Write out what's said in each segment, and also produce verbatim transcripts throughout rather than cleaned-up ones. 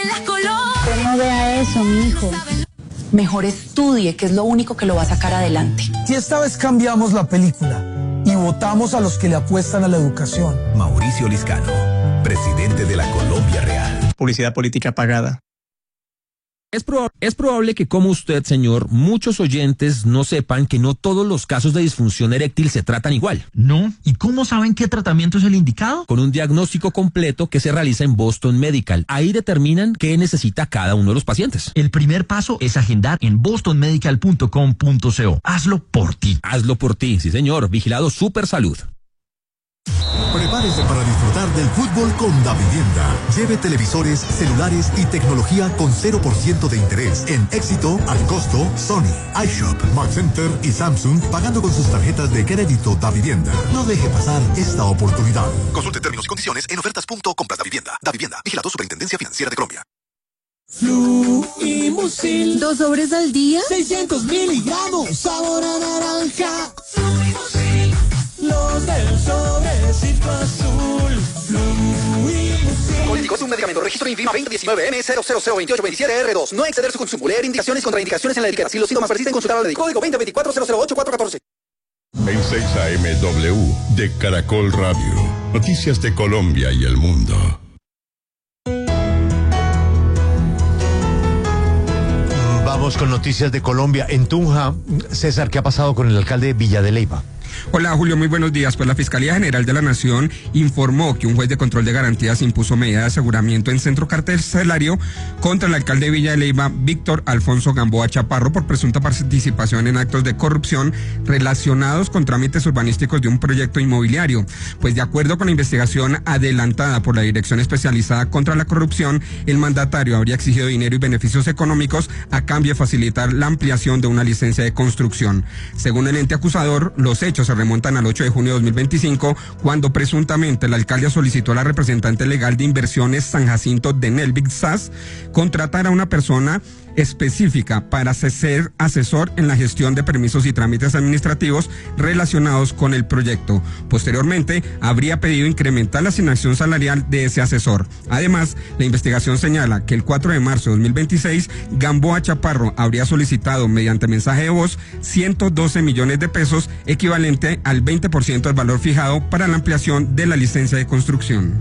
Usted no vea eso, mi hijo. Mejor estudie, que es lo único que lo va a sacar adelante. Si esta vez cambiamos la película y votamos a los que le apuestan a la educación. Mauricio Liscano, presidente de la Colombia Real. Publicidad política pagada. Es, proba- es probable que, como usted, señor, muchos oyentes no sepan que no todos los casos de disfunción eréctil se tratan igual. ¿No? ¿Y cómo saben qué tratamiento es el indicado? Con un diagnóstico completo que se realiza en Boston Medical. Ahí determinan qué necesita cada uno de los pacientes. El primer paso es agendar en boston medical punto com punto co. Hazlo por ti. Hazlo por ti, sí señor. Vigilado Super Salud. Prepárese para disfrutar del fútbol con Davivienda. Lleve televisores, celulares y tecnología con cero por ciento de interés en Éxito, Al Costo, Sony, iShop, Mark Center y Samsung, pagando con sus tarjetas de crédito Davivienda. No deje pasar esta oportunidad. Consulte términos y condiciones en ofertas punto compras Davivienda. Davivienda, vigilado Superintendencia Financiera de Colombia. Fluimusil. ¿Dos sobres al día? seiscientos miligramos. Sabor a naranja. Fluimusil. Los del sobrecito azul. Fluimusil. Políticos de un medicamento. Registro INVIMA veinte diecinueve M cero cero cero veintiocho veintisiete R dos. No exceder su consumo. Leer indicaciones y contraindicaciones en la etiqueta. Si los síntomas persisten, consultar al médico. Código veinte veinticuatro cero cero ocho cuatro catorce. En seis A M W de Caracol Radio. Noticias de Colombia y el mundo. Vamos con noticias de Colombia. En Tunja, César, ¿qué ha pasado con el alcalde Villa de Leyva? Hola Julio, muy buenos días. Pues la Fiscalía General de la Nación informó que un juez de control de garantías impuso medida de aseguramiento en centro carcelario contra el alcalde de Villa de Leyva, Víctor Alfonso Gamboa Chaparro, por presunta participación en actos de corrupción relacionados con trámites urbanísticos de un proyecto inmobiliario. Pues de acuerdo con la investigación adelantada por la Dirección Especializada contra la Corrupción, el mandatario habría exigido dinero y beneficios económicos a cambio de facilitar la ampliación de una licencia de construcción. Según el ente acusador, los hechos se remontan al ocho de junio de dos mil veinticinco, cuando presuntamente el alcalde solicitó a la representante legal de inversiones San Jacinto de Nelvik S A S contratar a una persona específica para ser asesor en la gestión de permisos y trámites administrativos relacionados con el proyecto. Posteriormente, habría pedido incrementar la asignación salarial de ese asesor. Además, la investigación señala que el cuatro de marzo de dos mil veintiséis, Gamboa Chaparro habría solicitado mediante mensaje de voz ciento doce millones de pesos, equivalente al veinte por ciento del valor fijado para la ampliación de la licencia de construcción.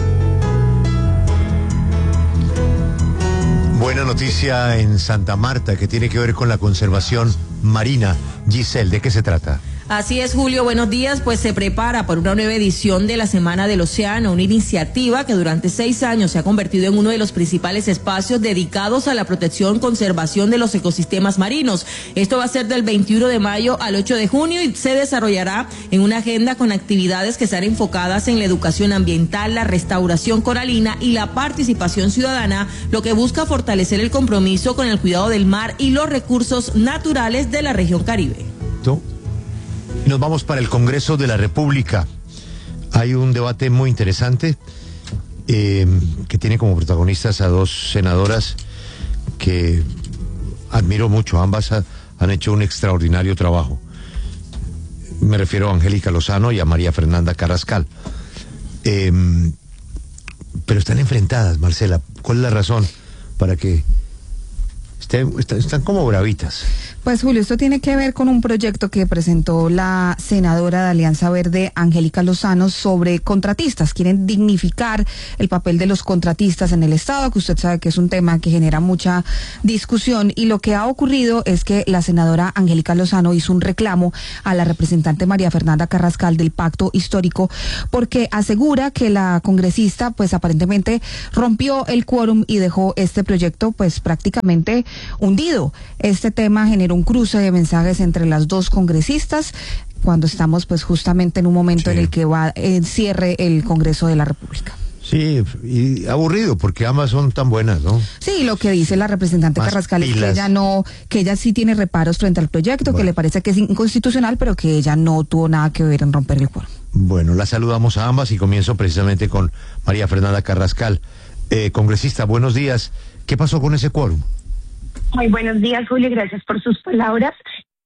Buena noticia en Santa Marta que tiene que ver con la conservación marina. Giselle, ¿de qué se trata? Así es, Julio, buenos días. Pues se prepara por una nueva edición de la Semana del Océano, una iniciativa que durante seis años se ha convertido en uno de los principales espacios dedicados a la protección y conservación de los ecosistemas marinos. Esto va a ser del veintiuno de mayo al ocho de junio y se desarrollará en una agenda con actividades que estarán enfocadas en la educación ambiental, la restauración coralina y la participación ciudadana, lo que busca fortalecer el compromiso con el cuidado del mar y los recursos naturales de la región Caribe. ¿Tú? Y nos vamos para el Congreso de la República. Hay un debate muy interesante eh, que tiene como protagonistas a dos senadoras que admiro mucho. Ambas ha, han hecho un extraordinario trabajo. Me refiero a Angélica Lozano y a María Fernanda Carrascal. Eh, pero están enfrentadas, Marcela. ¿Cuál es la razón para que estén, están, están como bravitas? Pues Julio, esto tiene que ver con un proyecto que presentó la senadora de Alianza Verde, Angélica Lozano, sobre contratistas. Quieren dignificar el papel de los contratistas en el Estado, que usted sabe que es un tema que genera mucha discusión. Y lo que ha ocurrido es que la senadora Angélica Lozano hizo un reclamo a la representante María Fernanda Carrascal del Pacto Histórico, porque asegura que la congresista, pues aparentemente rompió el quórum y dejó este proyecto, pues prácticamente hundido. Este tema generó un cruce de mensajes entre las dos congresistas cuando estamos pues justamente en un momento sí. en el que va en cierre el Congreso de la República. Sí, y aburrido porque ambas son tan buenas, ¿no? Sí, lo que dice la representante Más Carrascal pilas. es que ella no, que ella sí tiene reparos frente al proyecto, bueno. que le parece que es inconstitucional, pero que ella no tuvo nada que ver en romper el quórum. Bueno, la saludamos a ambas y comienzo precisamente con María Fernanda Carrascal. Eh, congresista, buenos días. ¿Qué pasó con ese quórum? Muy buenos días, Julio, gracias por sus palabras.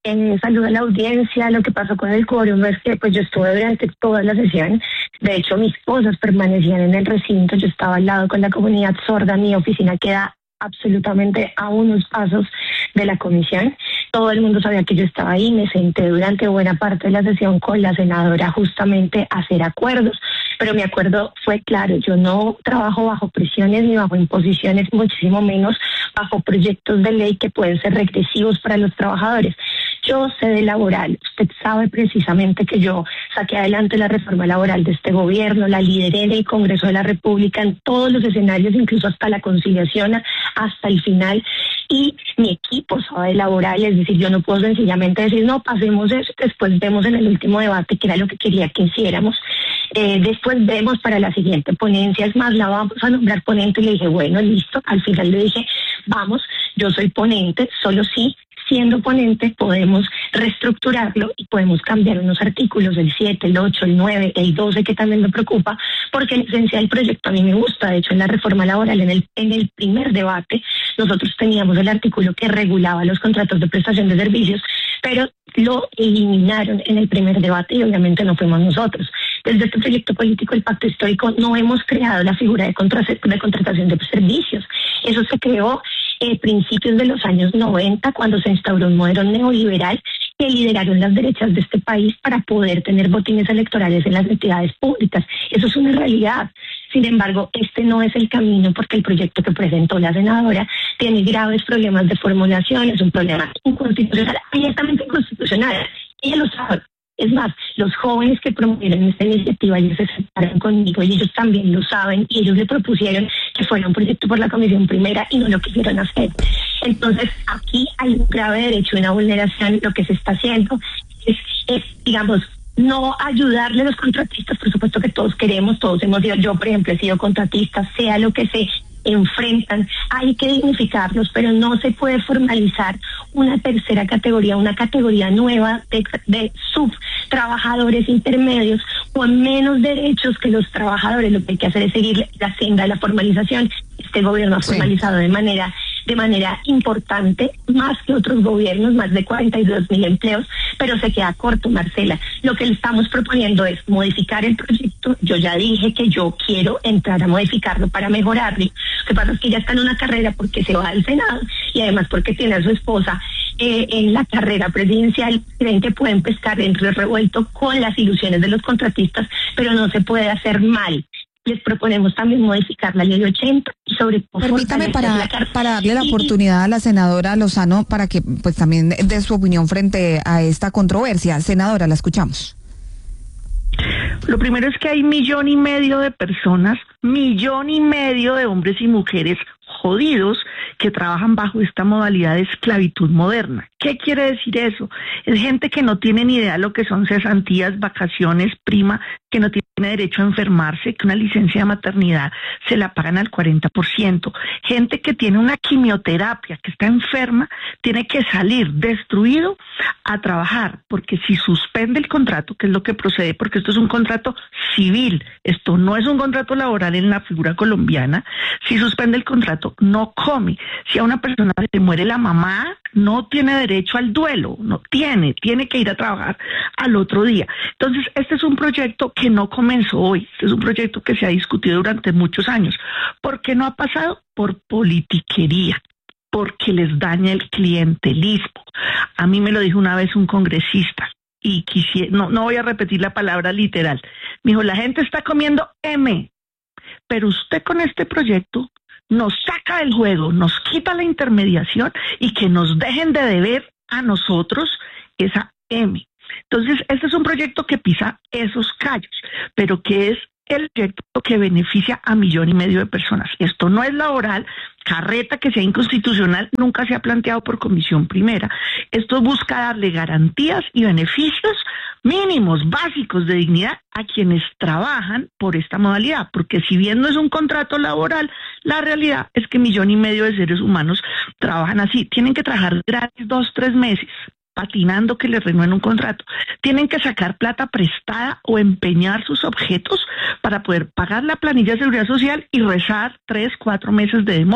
Eh, saludo a la audiencia. Lo que pasó con el quórum es que pues yo estuve durante toda la sesión. De hecho, mis esposas permanecían en el recinto. Yo estaba al lado con la comunidad sorda. Mi oficina queda absolutamente a unos pasos de la comisión. Todo el mundo sabía que yo estaba ahí. Me senté durante buena parte de la sesión con la senadora justamente a hacer acuerdos, pero mi acuerdo fue claro: yo no trabajo bajo presiones ni bajo imposiciones, muchísimo menos bajo proyectos de ley que pueden ser regresivos para los trabajadores. Yo sé de laboral. Usted sabe precisamente que yo saqué adelante la reforma laboral de este gobierno, la lideré en el Congreso de la República en todos los escenarios, incluso hasta la conciliación, hasta el final. Y mi equipo sabe de laboral, es decir, yo no puedo sencillamente decir, no, pasemos eso, después vemos en el último debate, que era lo que quería que hiciéramos. Eh, después vemos para la siguiente ponencia, es más, la vamos a nombrar ponente. Y le dije, bueno, listo. Al final le dije, vamos, yo soy ponente, solo sí, siendo ponente podemos reestructurarlo y podemos cambiar unos artículos, el siete, el ocho, el nueve, el doce, que también me preocupa, porque la esencia del proyecto a mí me gusta. De hecho, en la reforma laboral, en el, en el primer debate, nosotros teníamos el artículo que regulaba los contratos de prestación de servicios, pero lo eliminaron en el primer debate y obviamente no fuimos nosotros. Desde este proyecto político, el Pacto Histórico, no hemos creado la figura de, contra de contratación de servicios. Eso se creó a eh, principios de los años noventa, cuando se instauró un modelo neoliberal que lideraron las derechas de este país para poder tener botines electorales en las entidades públicas. Eso es una realidad. Sin embargo, este no es el camino, porque el proyecto que presentó la senadora tiene graves problemas de formulación, es un problema inconstitucional, abiertamente inconstitucional. Ella lo sabe. Es más, los jóvenes que promovieron esta iniciativa, ellos se sentaron conmigo y ellos también lo saben, y ellos le propusieron que fuera un proyecto por la Comisión Primera y no lo quisieron hacer. Entonces, aquí hay un grave derecho, una vulneración. Lo que se está haciendo es, es digamos, no ayudarle a los contratistas. Por supuesto que todos queremos, todos hemos sido, yo por ejemplo he sido contratista, sea lo que se enfrentan, hay que dignificarlos, pero no se puede formalizar una tercera categoría, una categoría nueva de, de subtrabajadores intermedios con menos derechos que los trabajadores. Lo que hay que hacer es seguir la senda de la formalización. Este gobierno ha formalizado sí. de manera de manera importante, más que otros gobiernos, más de cuarenta y dos mil empleos, pero se queda corto, Marcela. Lo que le estamos proponiendo es modificar el proyecto. Yo ya dije que yo quiero entrar a modificarlo para mejorarlo. Lo que pasa es que ya está en una carrera porque se va al Senado y además porque tiene a su esposa eh, en la carrera presidencial. Creen que pueden pescar dentro del revuelto con las ilusiones de los contratistas, pero no se puede hacer mal. Les proponemos también modificar la ley ochenta y sobre todo permítame para, para darle la oportunidad a la senadora Lozano para que pues también dé su opinión frente a esta controversia. Senadora, la escuchamos. Lo primero es que hay millón y medio de personas, millón y medio de hombres y mujeres jodidos que trabajan bajo esta modalidad de esclavitud moderna. ¿Qué quiere decir eso? Es gente que no tiene ni idea de lo que son cesantías, vacaciones, prima, que no tiene derecho a enfermarse, que una licencia de maternidad se la pagan al cuarenta por ciento. Gente que tiene una quimioterapia, que está enferma, tiene que salir destruido a trabajar, porque si suspende el contrato, que es lo que procede, porque esto es un contrato civil, esto no es un contrato laboral en la figura colombiana, si suspende el contrato, no come. Si a una persona se muere la mamá, no tiene derecho al duelo, no tiene, tiene que ir a trabajar al otro día. Entonces, este es un proyecto que no comenzó hoy, este es un proyecto que se ha discutido durante muchos años. ¿Por qué no ha pasado? Por politiquería, porque les daña el clientelismo. A mí me lo dijo una vez un congresista, y quisiera, no, no voy a repetir la palabra literal, me dijo, la gente está comiendo M, pero usted con este proyecto nos saca del juego, nos quita la intermediación y que nos dejen de deber a nosotros esa M. Entonces, este es un proyecto que pisa esos callos, pero que es el proyecto que beneficia a millón y medio de personas. Esto no es laboral, carreta que sea inconstitucional, nunca se ha planteado por Comisión Primera. Esto busca darle garantías y beneficios mínimos, básicos de dignidad a quienes trabajan por esta modalidad, porque si bien no es un contrato laboral, la realidad es que millón y medio de seres humanos trabajan así. Tienen que trabajar gratis dos, tres meses, patinando que les renueven un contrato. Tienen que sacar plata prestada o empeñar sus objetos para poder pagar la planilla de seguridad social y rezar tres, cuatro meses de demora.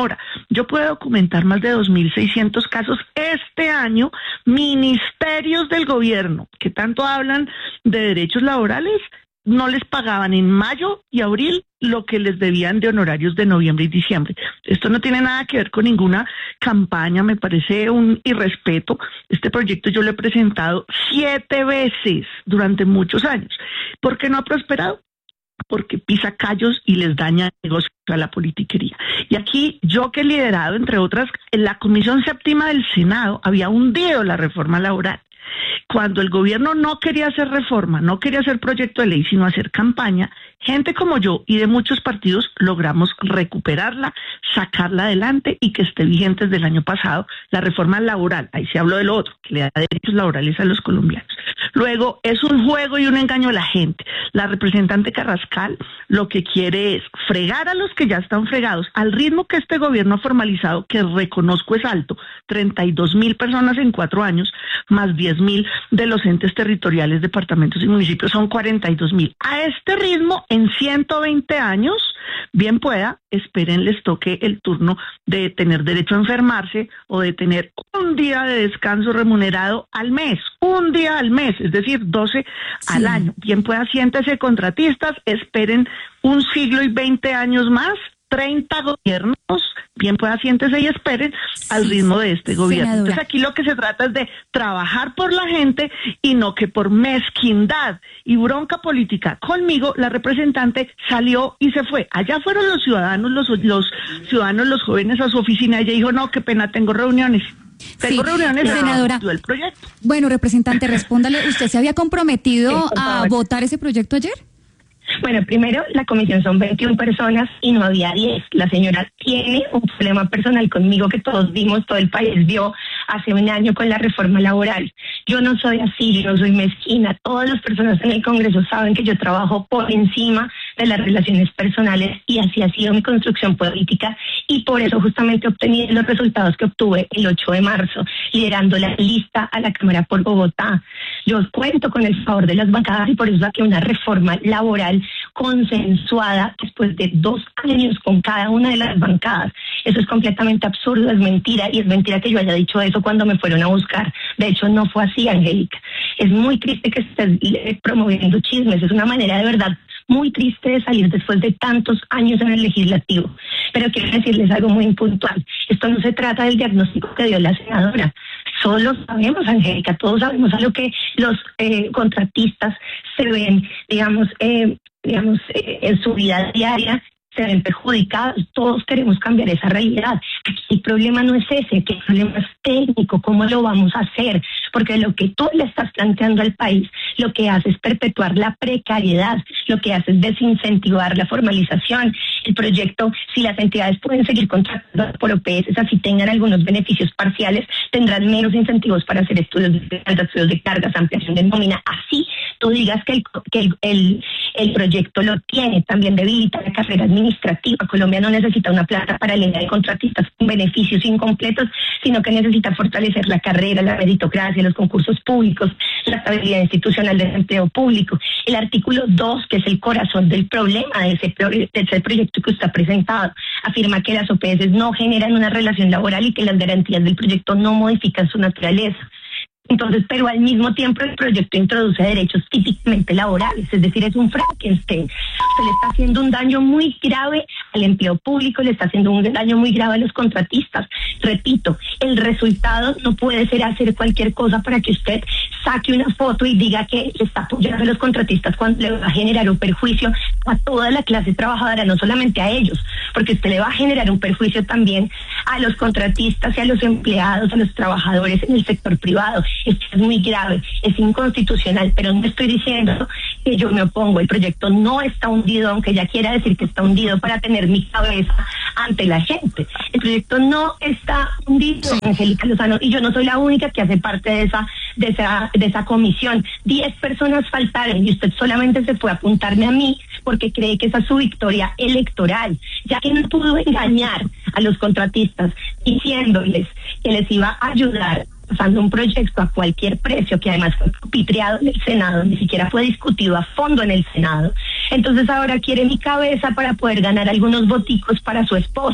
Yo puedo documentar más de dos mil seiscientos casos este año, ministerios del gobierno que tanto hablan de derechos laborales, no les pagaban en mayo y abril lo que les debían de honorarios de noviembre y diciembre. Esto no tiene nada que ver con ninguna campaña, me parece un irrespeto. Este proyecto yo lo he presentado siete veces durante muchos años. ¿Por qué no ha prosperado? Porque pisa callos y les daña el negocio a la politiquería. Y aquí yo que he liderado, entre otras, en la Comisión Séptima del Senado había hundido la reforma laboral. Cuando el gobierno no quería hacer reforma, no quería hacer proyecto de ley, sino hacer campaña, gente como yo y de muchos partidos logramos recuperarla, sacarla adelante y que esté vigente desde el año pasado la reforma laboral. Ahí se habló de lo otro, que le da derechos laborales a los colombianos. Luego, es un juego y un engaño a la gente. La representante Carrascal lo que quiere es fregar a los que ya están fregados al ritmo que este gobierno ha formalizado, que reconozco es alto, treinta y dos mil personas en cuatro años, más diez mil de los entes territoriales, departamentos y municipios, son cuarenta y dos mil. A este ritmo, en ciento veinte años, bien pueda, esperen les toque el turno de tener derecho a enfermarse o de tener un día de descanso remunerado al mes, un día al mes, es decir, doce sí. al año. Bien pueda, siéntese contratistas, esperen un siglo y veinte años más, treinta gobiernos, bien pueda, siéntese y esperen al ritmo de este gobierno. Senadora. Entonces aquí lo que se trata es de trabajar por la gente y no que por mezquindad y bronca política conmigo la representante salió y se fue. Allá fueron los ciudadanos, los, los ciudadanos, los jóvenes a su oficina. Ella dijo, no, qué pena, tengo reuniones. Tengo sí, reuniones, senadora. El proyecto. Bueno, representante, respóndale, ¿usted se había comprometido sí, a votar ese proyecto ayer? Bueno, primero, la comisión son veintiuna personas y no había diez. La señora tiene un problema personal conmigo que todos vimos, todo el país vio hace un año con la reforma laboral. Yo no soy así, yo no soy mezquina. Todas las personas en el Congreso saben que yo trabajo por encima de las relaciones personales y así ha sido mi construcción política y por eso justamente obtení los resultados que obtuve el ocho de marzo, liderando la lista a la Cámara por Bogotá. Yo cuento con el favor de las bancadas y por eso saqué una reforma laboral consensuada después de dos años con cada una de las bancadas. Eso es completamente absurdo, es mentira, y es mentira que yo haya dicho eso cuando me fueron a buscar. De hecho, no fue así, Angélica. Es muy triste que estés promoviendo chismes, es una manera de verdad muy triste de salir después de tantos años en el legislativo. Pero quiero decirles algo muy puntual. Esto no se trata del diagnóstico que dio la senadora. Solo sabemos, Angélica, todos sabemos a lo que los eh, contratistas se ven, digamos, eh, digamos eh, en su vida diaria, se ven perjudicados. Todos queremos cambiar esa realidad. Aquí el problema no es ese, aquí el problema es técnico, ¿cómo lo vamos a hacer? Porque lo que tú le estás planteando al país, lo que hace es perpetuar la precariedad, lo que hace es desincentivar la formalización. El proyecto, si las entidades pueden seguir contratando por O P S, así tengan algunos beneficios parciales, tendrán menos incentivos para hacer estudios de, estudios de cargas, ampliación de nómina. Así tú digas que el, que el, el, el proyecto lo tiene, también debilita la carrera administrativa. Colombia no necesita una plata paralela de contratistas con beneficios incompletos, sino que necesita fortalecer la carrera, la meritocracia, los concursos públicos, la estabilidad institucional del empleo público. El artículo dos, que es el corazón del problema de ese, de ese proyecto que usted ha presentado, afirma que las O P S no generan una relación laboral y que las garantías del proyecto no modifican su naturaleza. Entonces, pero al mismo tiempo el proyecto introduce derechos típicamente laborales, es decir, es un Frankenstein. Se le está haciendo un daño muy grave al empleo público, le está haciendo un daño muy grave a los contratistas. Repito, el resultado no puede ser hacer cualquier cosa para que usted saque una foto y diga que le está apoyando a los contratistas cuando le va a generar un perjuicio a toda la clase trabajadora, no solamente a ellos, porque usted le va a generar un perjuicio también a los contratistas y a los empleados, a los trabajadores en el sector privado. Esto es muy grave, es inconstitucional, pero no estoy diciendo que yo me opongo. El proyecto no está hundido, aunque ella quiera decir que está hundido para tener mi cabeza ante la gente. El proyecto no está hundido, Angélica Lozano, y yo no soy la única que hace parte de esa, de esa, de esa comisión. Diez personas faltaron y usted solamente se fue a apuntarme a mí porque cree que esa es su victoria electoral, ya que no pudo engañar a los contratistas diciéndoles que les iba a ayudar pasando un proyecto a cualquier precio, que además fue putreado en el Senado, ni siquiera fue discutido a fondo en el Senado. Entonces ahora quiere mi cabeza para poder ganar algunos voticos para su esposa.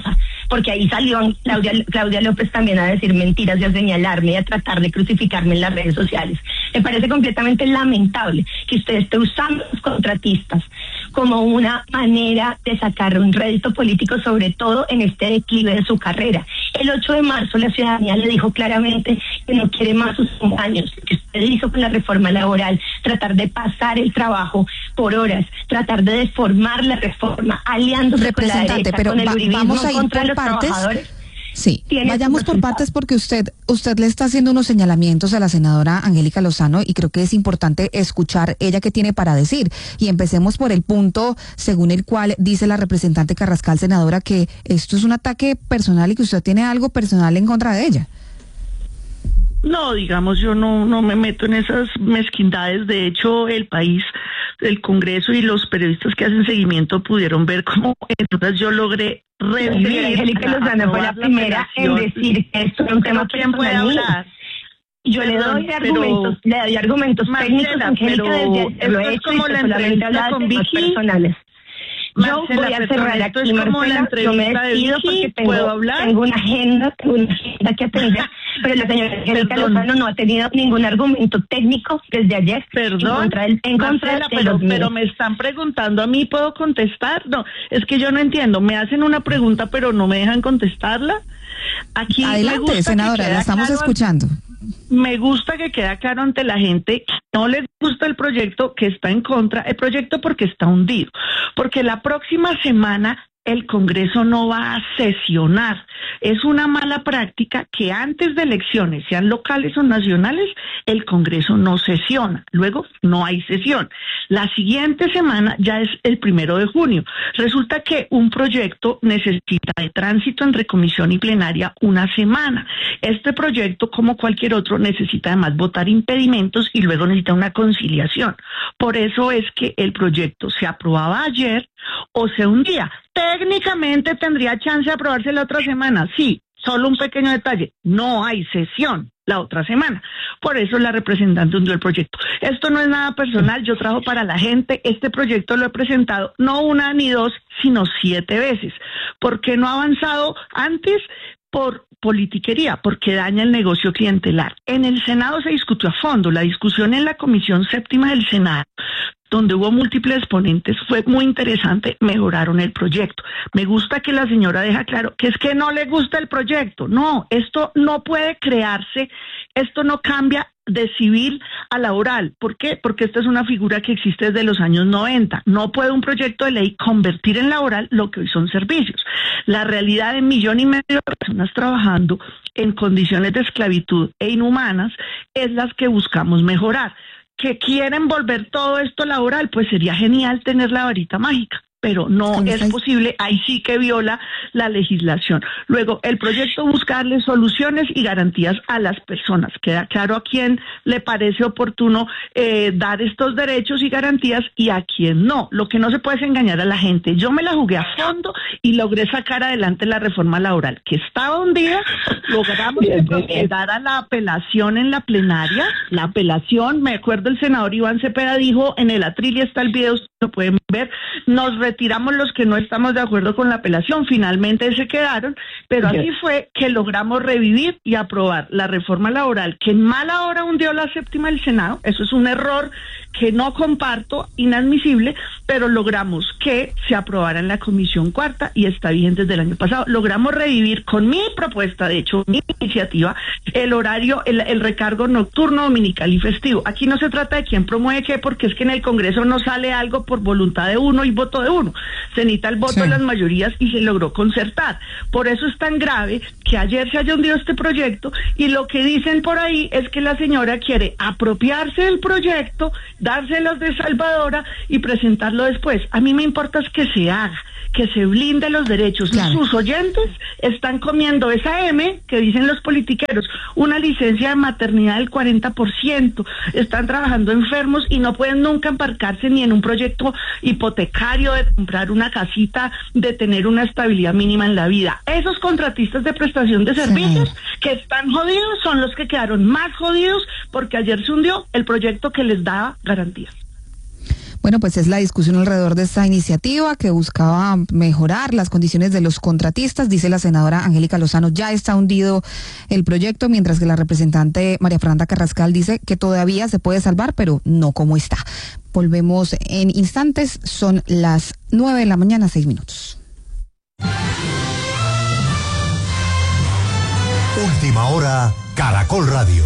porque ahí salió Claudia, Claudia López también a decir mentiras y a señalarme y a tratar de crucificarme en las redes sociales. Me parece completamente lamentable que usted esté usando a los contratistas como una manera de sacar un rédito político, sobre todo en este declive de su carrera. El ocho de marzo la ciudadanía le dijo claramente que no quiere más sus años. Lo que usted hizo con la reforma laboral, tratar de pasar el trabajo por horas, tratar de deformar la reforma, aliándose con la derecha, pero con el va, uribismo vamos a ir contra por los partes. trabajadores. Sí, vayamos por partes porque usted usted le está haciendo unos señalamientos a la senadora Angélica Lozano y creo que es importante escuchar ella qué tiene para decir. Y empecemos por el punto según el cual dice la representante Carrascal, senadora, que esto es un ataque personal y que usted tiene algo personal en contra de ella. No, digamos, yo no, no me meto en esas mezquindades. De hecho, el país, el Congreso y los periodistas que hacen seguimiento pudieron ver cómo entonces yo logré revivir. Angélica Lozano fue la primera en decir que esto es un tema ¿Quién puede hablar? Yo le doy argumentos, le doy argumentos técnicos, Angélica, desde lo he hecho y solamente habla de temas personales. Yo voy a cerrar aquí, Marcela, yo me despido porque tengo, tengo una agenda, tengo una agenda que atender, pero la señora Angélica Lozano no ha tenido ningún argumento técnico desde ayer. Perdón, en contra, del, en contra Marcela, de pero, los pero me están preguntando a mí, ¿puedo contestar? No, es que yo no entiendo, me hacen una pregunta pero no me dejan contestarla. Aquí adelante, senadora, la estamos claro, escuchando. Me gusta que quede claro ante la gente, no les gusta el proyecto, que está en contra, el proyecto porque está hundido, porque la próxima semana el Congreso no va a sesionar. Es una mala práctica que antes de elecciones, sean locales o nacionales, el Congreso no sesiona. Luego no hay sesión. La siguiente semana ya es el primero de junio. Resulta que un proyecto necesita de tránsito entre comisión y plenaria una semana. Este proyecto, como cualquier otro, necesita además votar impedimentos y luego necesita una conciliación. Por eso es que el proyecto se aprobaba ayer o se hundía. Técnicamente tendría chance de aprobarse la otra semana, sí, solo un pequeño detalle, no hay sesión la otra semana, por eso la representante hundió el proyecto. Esto no es nada personal, yo trabajo para la gente, este proyecto lo he presentado no una ni dos, sino siete veces. ¿Por qué no ha avanzado antes? Por politiquería, porque daña el negocio clientelar. En el Senado se discutió a fondo, la discusión en la Comisión Séptima del Senado, donde hubo múltiples ponentes, fue muy interesante, mejoraron el proyecto. Me gusta que la señora deja claro que es que no le gusta el proyecto. No, esto no puede crearse, esto no cambia de civil a laboral. ¿Por qué? Porque esta es una figura que existe desde los años noventa. No puede un proyecto de ley convertir en laboral lo que hoy son servicios. La realidad de un millón y medio de personas trabajando en condiciones de esclavitud e inhumanas es las que buscamos mejorar. Que quieren volver todo esto laboral, pues sería genial tener la varita mágica, pero no es posible, ahí sí que viola la legislación. Luego, el proyecto busca darle soluciones y garantías a las personas. Queda claro a quién le parece oportuno eh, dar estos derechos y garantías y a quién no. Lo que no se puede es engañar a la gente. Yo me la jugué a fondo y logré sacar adelante la reforma laboral, que estaba hundida, logramos que dara la apelación en la plenaria, la apelación, me acuerdo el senador Iván Cepeda dijo, en el atril está el video, lo pueden ver, nos retiramos los que no estamos de acuerdo con la apelación, finalmente se quedaron, pero así fue que logramos revivir y aprobar la reforma laboral, que en mala hora hundió la séptima del Senado. Eso es un error que no comparto, inadmisible, pero logramos que se aprobara en la Comisión Cuarta y está vigente desde el año pasado. Logramos revivir con mi propuesta, de hecho, mi iniciativa, el horario, el, el recargo nocturno, dominical y festivo. Aquí no se trata de quién promueve qué, porque es que en el Congreso no sale algo por voluntad de uno y voto de uno. Se necesita el voto sí. de las mayorías y se logró concertar. Por eso es tan grave que ayer se haya hundido este proyecto y lo que dicen por ahí es que la señora quiere apropiarse del proyecto, dárselos de salvadora y presentarlo después. A mí me importa es que se haga, que se blinde los derechos. Claro. Sus oyentes están comiendo esa M que dicen los politiqueros, una licencia de maternidad del cuarenta por ciento, están trabajando enfermos y no pueden nunca embarcarse ni en un proyecto hipotecario de comprar una casita, de tener una estabilidad mínima en la vida. Esos contratistas de prestación de servicios sí. que están jodidos son los que quedaron más jodidos porque ayer se hundió el proyecto que les daba garantías. Bueno, pues es la discusión alrededor de esta iniciativa que buscaba mejorar las condiciones de los contratistas. Dice la senadora Angélica Lozano, ya está hundido el proyecto, mientras que la representante María Fernanda Carrascal dice que todavía se puede salvar, pero no como está. Volvemos en instantes, son las nueve de la mañana, seis minutos. Última hora, Caracol Radio.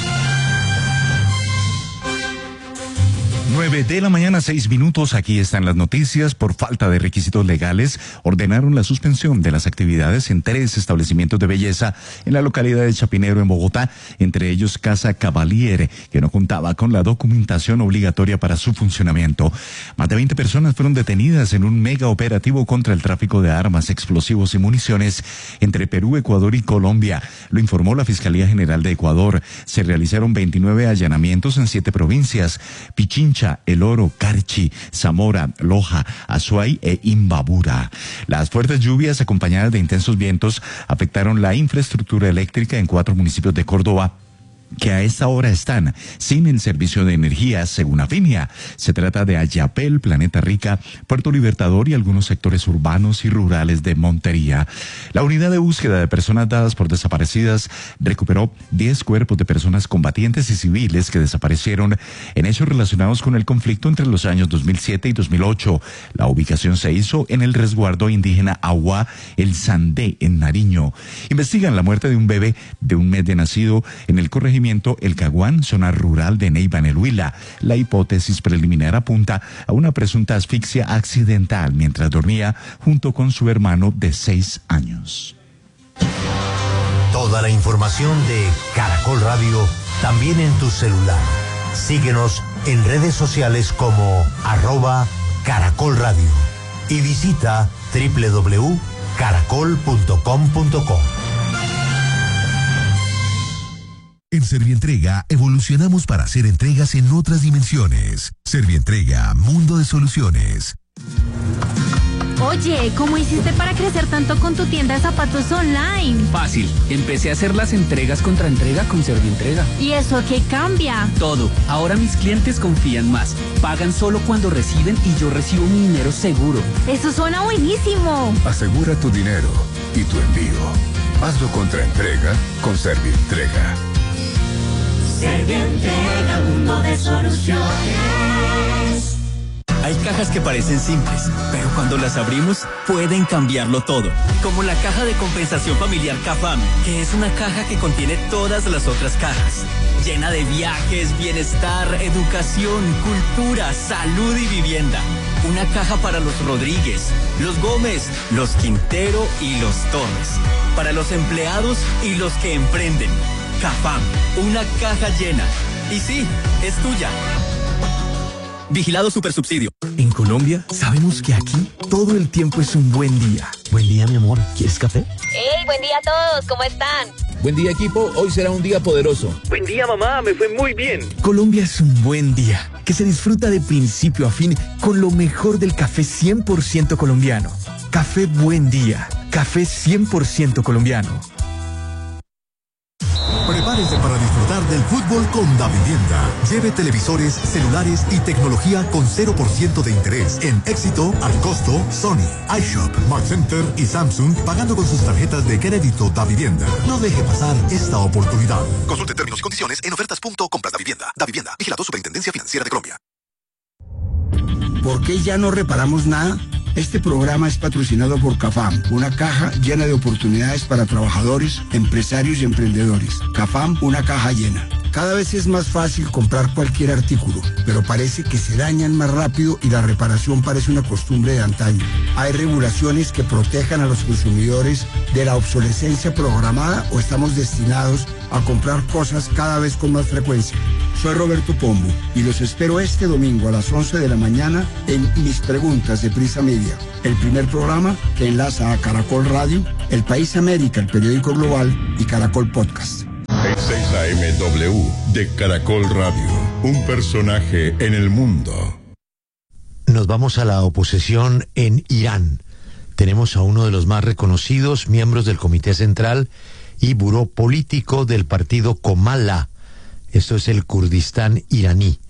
nueve de la mañana, seis minutos, aquí están las noticias. Por falta de requisitos legales, ordenaron la suspensión de las actividades en tres establecimientos de belleza en la localidad de Chapinero, en Bogotá, entre ellos Casa Cavaliere, que no contaba con la documentación obligatoria para su funcionamiento. Más de veinte personas fueron detenidas en un mega operativo contra el tráfico de armas, explosivos y municiones entre Perú, Ecuador y Colombia. Lo informó la Fiscalía General de Ecuador. Se realizaron veintinueve allanamientos en siete provincias: Pichincha, El Oro, Carchi, Zamora, Loja, Azuay e Imbabura. Las fuertes lluvias acompañadas de intensos vientos afectaron la infraestructura eléctrica en cuatro municipios de Córdoba, que a esta hora están sin el servicio de energía, según Afinia. Se trata de Ayapel, Planeta Rica, Puerto Libertador y algunos sectores urbanos y rurales de Montería. La unidad de búsqueda de personas dadas por desaparecidas recuperó diez cuerpos de personas combatientes y civiles que desaparecieron en hechos relacionados con el conflicto entre los años dos mil siete y dos mil ocho. La ubicación se hizo en el resguardo indígena Agua El Sandé, en Nariño. Investigan la muerte de un bebé de un mes de nacido en el corregimiento El Caguán, zona rural de Neiva, en el Huila. La hipótesis preliminar apunta a una presunta asfixia accidental mientras dormía junto con su hermano de seis años. Toda la información de Caracol Radio también en tu celular. Síguenos en redes sociales como arroba Caracol Radio y visita doble u doble u doble u punto caracol punto com punto co. En Servientrega evolucionamos para hacer entregas en otras dimensiones. Servientrega, mundo de soluciones. Oye, ¿cómo hiciste para crecer tanto con tu tienda de zapatos online? Fácil, empecé a hacer las entregas contra entrega con Servientrega. ¿Y eso qué cambia? Todo, ahora mis clientes confían más. Pagan solo cuando reciben y yo recibo mi dinero seguro. Eso suena buenísimo. Asegura tu dinero y tu envío. Hazlo contra entrega con Servientrega. Servientrega, mundo de soluciones. Hay cajas que parecen simples, pero cuando las abrimos pueden cambiarlo todo. Como la caja de compensación familiar CAFAM, que es una caja que contiene todas las otras cajas. Llena de viajes, bienestar, educación, cultura, salud y vivienda. Una caja para los Rodríguez, los Gómez, los Quintero y los Torres. Para los empleados y los que emprenden. CAFAM, una caja llena. Y sí, es tuya. Vigilado Supersubsidio. En Colombia, sabemos que aquí todo el tiempo es un buen día. Buen día, mi amor. ¿Quieres café? ¡Hey, buen día a todos! ¿Cómo están? Buen día, equipo. Hoy será un día poderoso. Buen día, mamá. Me fue muy bien. Colombia es un buen día, que se disfruta de principio a fin con lo mejor del café cien por ciento colombiano. Café Buen Día. Café cien por ciento colombiano. Prepárese para disfrutar del fútbol con Davivienda. Lleve televisores, celulares y tecnología con cero por ciento de interés en Éxito, Al Costo, Sony, iShop, Mark Center y Samsung, pagando con sus tarjetas de crédito Davivienda. No deje pasar esta oportunidad. Consulte términos y condiciones en ofertas punto compras Davivienda. Davivienda, vigilado Superintendencia Financiera de Colombia. ¿Por qué ya no reparamos nada? Este programa es patrocinado por CAFAM, una caja llena de oportunidades para trabajadores, empresarios y emprendedores. CAFAM, una caja llena. Cada vez es más fácil comprar cualquier artículo, pero parece que se dañan más rápido y la reparación parece una costumbre de antaño. ¿Hay regulaciones que protejan a los consumidores de la obsolescencia programada o estamos destinados a comprar cosas cada vez con más frecuencia? Soy Roberto Pombo y los espero este domingo a las once de la mañana en Mis Preguntas de Prisa Media, el primer programa que enlaza a Caracol Radio, El País América, el periódico global, y Caracol Podcast. En seis A M W de Caracol Radio, un personaje en el mundo. Nos vamos a la oposición en Irán. Tenemos a uno de los más reconocidos miembros del Comité Central y Buró Político del partido Comala. Esto es el Kurdistán iraní.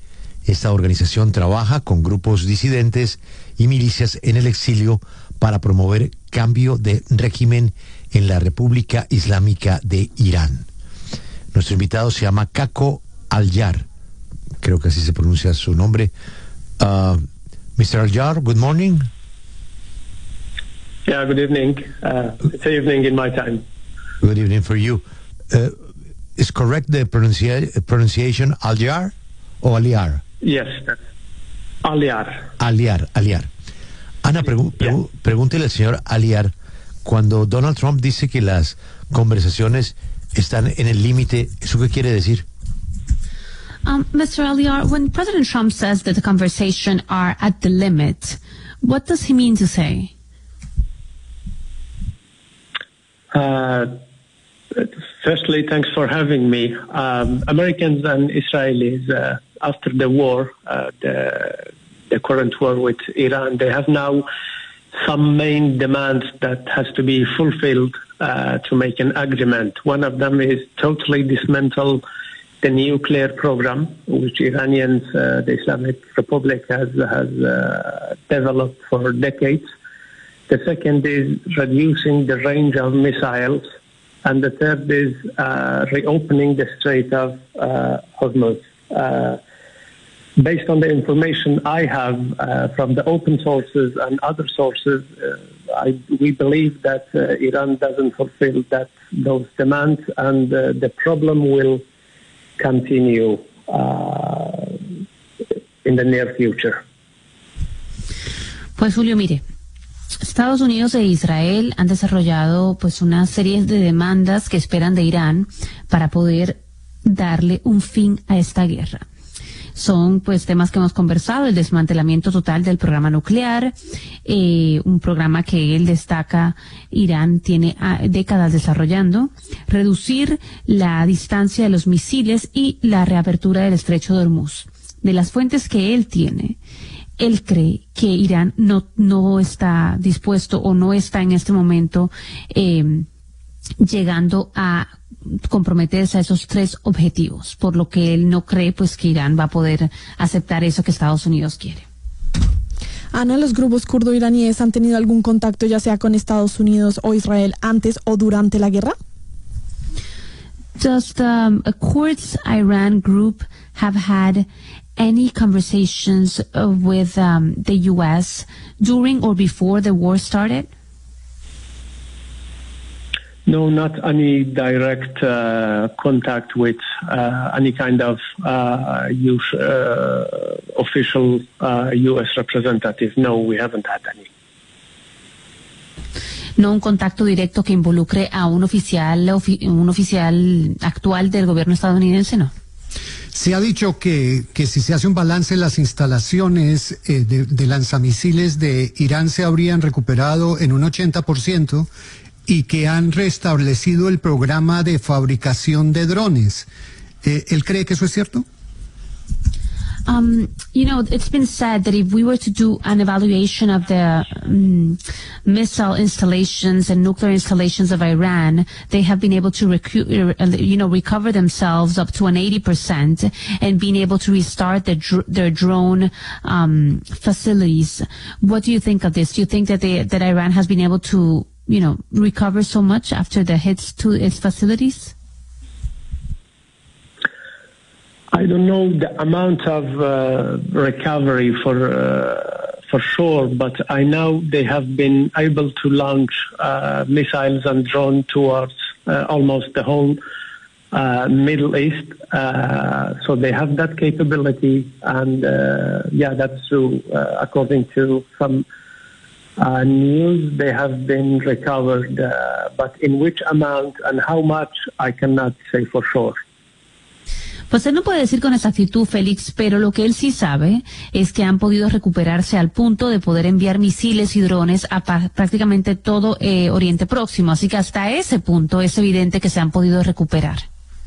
Esta organización trabaja con grupos disidentes y milicias en el exilio para promover cambio de régimen en la República Islámica de Irán. Nuestro invitado se llama Kako Alyar, creo que así se pronuncia su nombre. Uh, mister Alyar, good morning. Yeah, good evening. Uh, it's evening in my time. Good evening for you. Uh, is correct the pronuncia pronunciation Alyar or Alyar? Yes, Alyar. Alyar, Alyar. Ana, pregu pregu pregúntele al señor Alyar, cuando Donald Trump dice que las conversaciones están en el límite, ¿eso qué quiere decir? Um, Mister Alyar, when President Trump says that the conversation are at the limit, what does he mean to say? Uh, firstly, thanks for having me. Um, Americans and Israelis, uh, after the war, uh, the, the current war with Iran, they have now some main demands that has to be fulfilled uh, to make an agreement. One of them is totally dismantle the nuclear program, which Iranians, uh, the Islamic Republic, has has uh, developed for decades. The second is reducing the range of missiles, and the third is uh, reopening the Strait of uh, Hormuz. Uh, based on the information I have uh, from the open sources and other sources, uh, I, we believe that uh, Iran doesn't fulfill that those demands, and uh, the problem will continue uh, in the near future. Pues Julio, mire, Estados Unidos e Israel han desarrollado pues una serie de demandas que esperan de Irán para poder darle un fin a esta guerra. Son pues temas que hemos conversado: el desmantelamiento total del programa nuclear, eh, un programa que él destaca Irán tiene ah, décadas desarrollando, reducir la distancia de los misiles y la reapertura del estrecho de Hormuz. De las fuentes que él tiene, él cree que Irán no, no está dispuesto o no está en este momento eh, llegando a comprometerse a esos tres objetivos, por lo que él no cree pues que Irán va a poder aceptar eso que Estados Unidos quiere. Ana, ¿los grupos kurdo-iraníes han tenido algún contacto ya sea con Estados Unidos o Israel antes o durante la guerra? Does the um, Kurds Iran group have had any conversations uh, with um, the U S during or before the war started? No, not any direct uh, contact with uh, any kind of uh, U S, uh, official uh, U S representative. No, we haven't had any. No un contacto directo que involucre a un oficial, un oficial actual del gobierno estadounidense, ¿no? Se ha dicho que, que si se hace un balance, las instalaciones eh, de, de lanzamisiles de Irán se habrían recuperado en un ochenta por ciento y que han restablecido el programa de fabricación de drones. Eh, ¿Él cree que eso es cierto? Um, you know, it's been said that if we were to do an evaluation of the um, missile installations and nuclear installations of Iran, they have been able to, recu you know, recover themselves up to an eighty percent and being able to restart their, dr their drone um, facilities. What do you think of this? Do you think that, they, that Iran has been able to, you know, recover so much after the hits to its facilities? I don't know the amount of uh, recovery for uh, for sure, but I know they have been able to launch uh, missiles and drones towards uh, almost the whole uh, Middle East. Uh, so they have that capability, and uh, yeah, that's true. Uh, according to some uh, news, they have been recovered, uh, but in which amount and how much, I cannot say for sure. Pues él no puede decir con exactitud, Félix, pero lo que él sí sabe es que han podido recuperarse al punto de poder enviar misiles y drones a prácticamente todo eh, Oriente Próximo. Así que hasta ese punto es evidente que se han podido recuperar.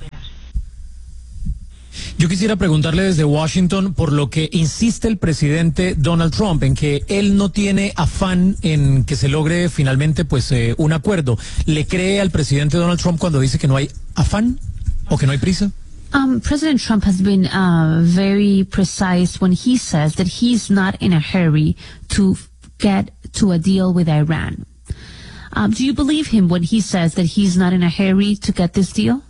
Yo quisiera preguntarle desde Washington por lo que insiste el presidente Donald Trump, en que él no tiene afán en que se logre finalmente pues eh, un acuerdo. ¿Le cree al presidente Donald Trump cuando dice que no hay afán o que no hay prisa? Um, President Trump has been uh, very precise when he says that he's not in a hurry to get to a deal with Iran. Um, do you believe him when he says that he's not in a hurry to get this deal?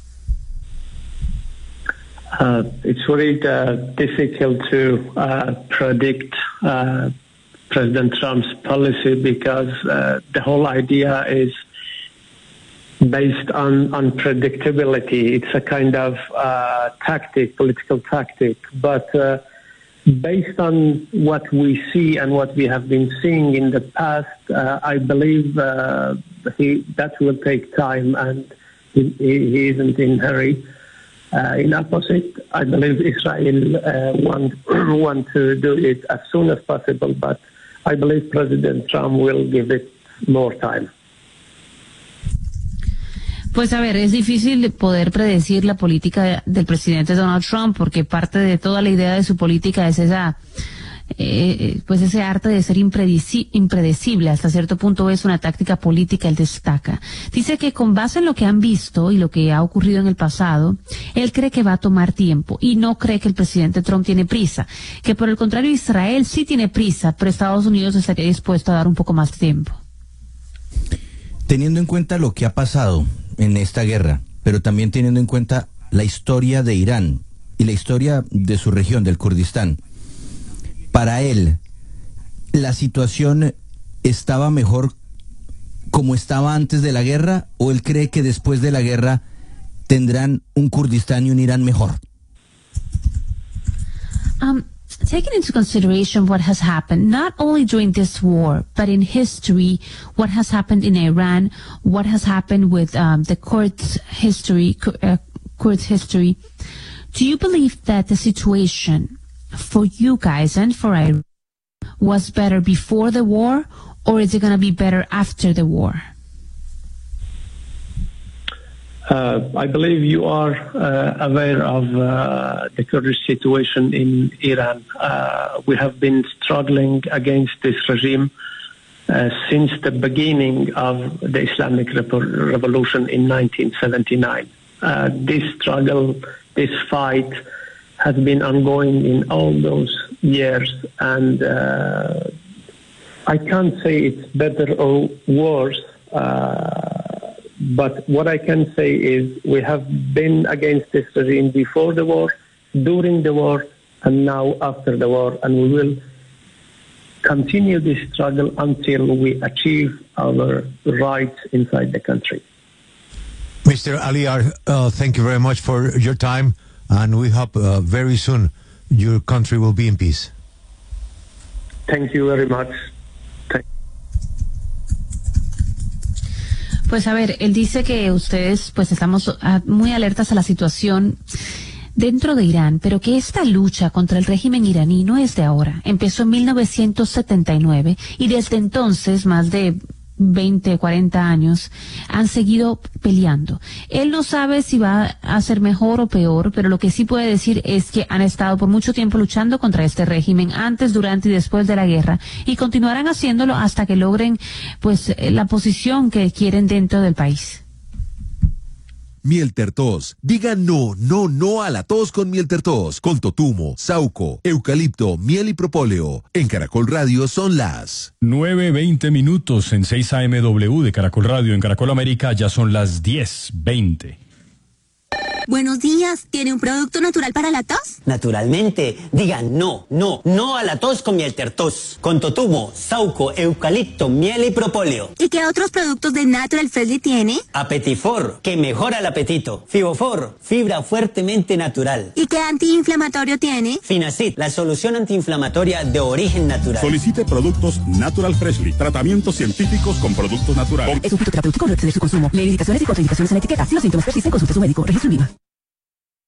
Uh, it's very uh, difficult to uh, predict uh, President Trump's policy because uh, the whole idea is based on unpredictability. It's a kind of uh, tactic, political tactic. But uh, based on what we see and what we have been seeing in the past, uh, I believe uh, he, that will take time, and he, he isn't in a hurry. Uh, in opposite, I believe Israel uh, want, want to do it as soon as possible, but I believe President Trump will give it more time. Pues a ver, es difícil poder predecir la política del presidente Donald Trump porque parte de toda la idea de su política es esa, eh, pues ese arte de ser impredecible. Hasta cierto punto es una táctica política, él destaca. Dice que con base en lo que han visto y lo que ha ocurrido en el pasado, él cree que va a tomar tiempo y no cree que el presidente Trump tiene prisa. Que por el contrario Israel sí tiene prisa, pero Estados Unidos estaría dispuesto a dar un poco más de tiempo. Teniendo en cuenta lo que ha pasado en esta guerra, pero también teniendo en cuenta la historia de Irán y la historia de su región, del Kurdistán, para él, ¿la situación estaba mejor como estaba antes de la guerra o él cree que después de la guerra tendrán un Kurdistán y un Irán mejor? Um, taking into consideration what has happened, not only during this war, but in history, what has happened in Iran, what has happened with um, the Kurds history, uh, Kurds history, do you believe that the situation for you guys and for Iran was better before the war, or is it going to be better after the war? Uh, I believe you are uh, aware of uh, the current situation in Iran. Uh, we have been struggling against this regime uh, since the beginning of the Islamic Revo- Revolution in nineteen seventy-nine. Uh, this struggle, this fight has been ongoing in all those years, and uh, I can't say it's better or worse, uh, but what I can say is we have been against this regime before the war, during the war, and now after the war, and we will continue this struggle until we achieve our rights inside the country. Mister Aliar, uh, thank you very much for your time, and we hope uh, very soon your country will be in peace. Thank you very much. Thank Pues a ver, él dice que ustedes pues estamos muy alertas a la situación dentro de Irán, pero que esta lucha contra el régimen iraní no es de ahora. Empezó en mil novecientos setenta y nueve y desde entonces más de veinte, cuarenta años han seguido peleando. Él no sabe si va a ser mejor o peor, pero lo que sí puede decir es que han estado por mucho tiempo luchando contra este régimen antes, durante y después de la guerra y continuarán haciéndolo hasta que logren pues la posición que quieren dentro del país. Miel Tertos. Diga no, no, no a la tos con Miel Tertos. Con totumo, sauco, eucalipto, miel y propóleo. En Caracol Radio son las nueve veinte minutos en seis A M W de Caracol Radio. En Caracol América ya son las diez veinte. Buenos días, ¿tiene un producto natural para la tos? Naturalmente, diga no, no, no a la tos con Miel Tertos. Con totumo, sauco, eucalipto, miel y propóleo. ¿Y qué otros productos de Natural Freshly tiene? Apetifor, que mejora el apetito. Fibofor, fibra fuertemente natural. ¿Y qué antiinflamatorio tiene? Finacid, la solución antiinflamatoria de origen natural. Solicite productos Natural Freshly, tratamientos científicos con productos naturales. Es un fitoterapéutico, no exceder su consumo. Lee indicaciones y contraindicaciones en la etiqueta. Si los síntomas persisten, consulte a su médico. Registro INVIMA.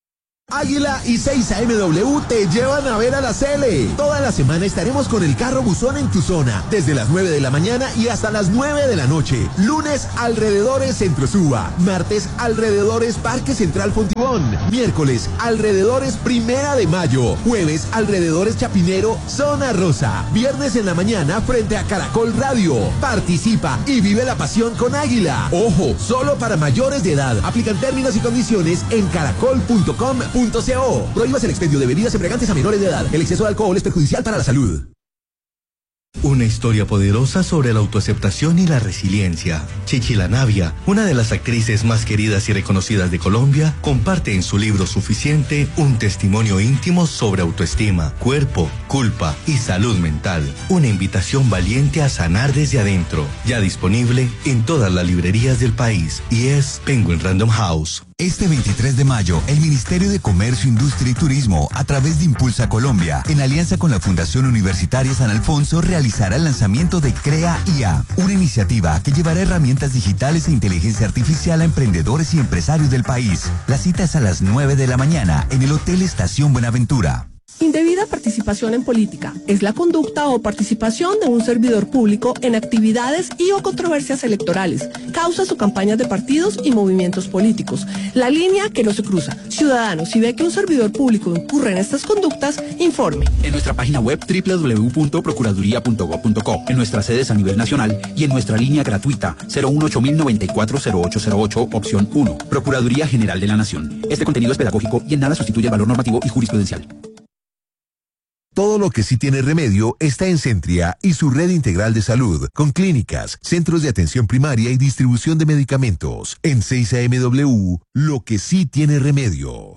Águila y seis A M W te llevan a ver a la Cele. Toda la semana estaremos con el carro buzón en tu zona, desde las nueve de la mañana y hasta las nueve de la noche. Lunes, alrededores Centro Suba. Martes, alrededores Parque Central Fontibón. Miércoles, alrededores Primera de Mayo. Jueves, alrededores Chapinero, Zona Rosa. Viernes en la mañana frente a Caracol Radio. Participa y vive la pasión con Águila. Ojo, solo para mayores de edad. Aplican términos y condiciones en caracol punto com punto co. Prohíbas el expendio de bebidas embriagantes a menores de edad. El exceso de alcohol es perjudicial para la salud. Una historia poderosa sobre la autoaceptación y la resiliencia. Chichi La Navia, una de las actrices más queridas y reconocidas de Colombia, comparte en su libro Suficiente un testimonio íntimo sobre autoestima, cuerpo, culpa y salud mental. Una invitación valiente a sanar desde adentro. Ya disponible en todas las librerías del país y es Penguin Random House. Este veintitrés de mayo, el Ministerio de Comercio, Industria y Turismo, a través de Impulsa Colombia, en alianza con la Fundación Universitaria San Alfonso, realizará el lanzamiento de Crea I A, una iniciativa que llevará herramientas digitales e inteligencia artificial a emprendedores y empresarios del país. La cita es a las nueve de la mañana en el Hotel Estación Buenaventura. Indebida participación en política es la conducta o participación de un servidor público en actividades y o controversias electorales, causas o campañas de partidos y movimientos políticos. La línea que no se cruza. Ciudadanos, si ve que un servidor público incurre en estas conductas, informe. En nuestra página web doble u doble u doble u punto procuraduría punto gob punto co, en nuestras sedes a nivel nacional y en nuestra línea gratuita cero uno ocho mil noventa y cuatro cero ocho cero ocho, opción uno. Procuraduría General de la Nación. Este contenido es pedagógico y en nada sustituye el valor normativo y jurisprudencial. Todo lo que sí tiene remedio está en Centria y su red integral de salud, con clínicas, centros de atención primaria y distribución de medicamentos. En seis A M W, lo que sí tiene remedio.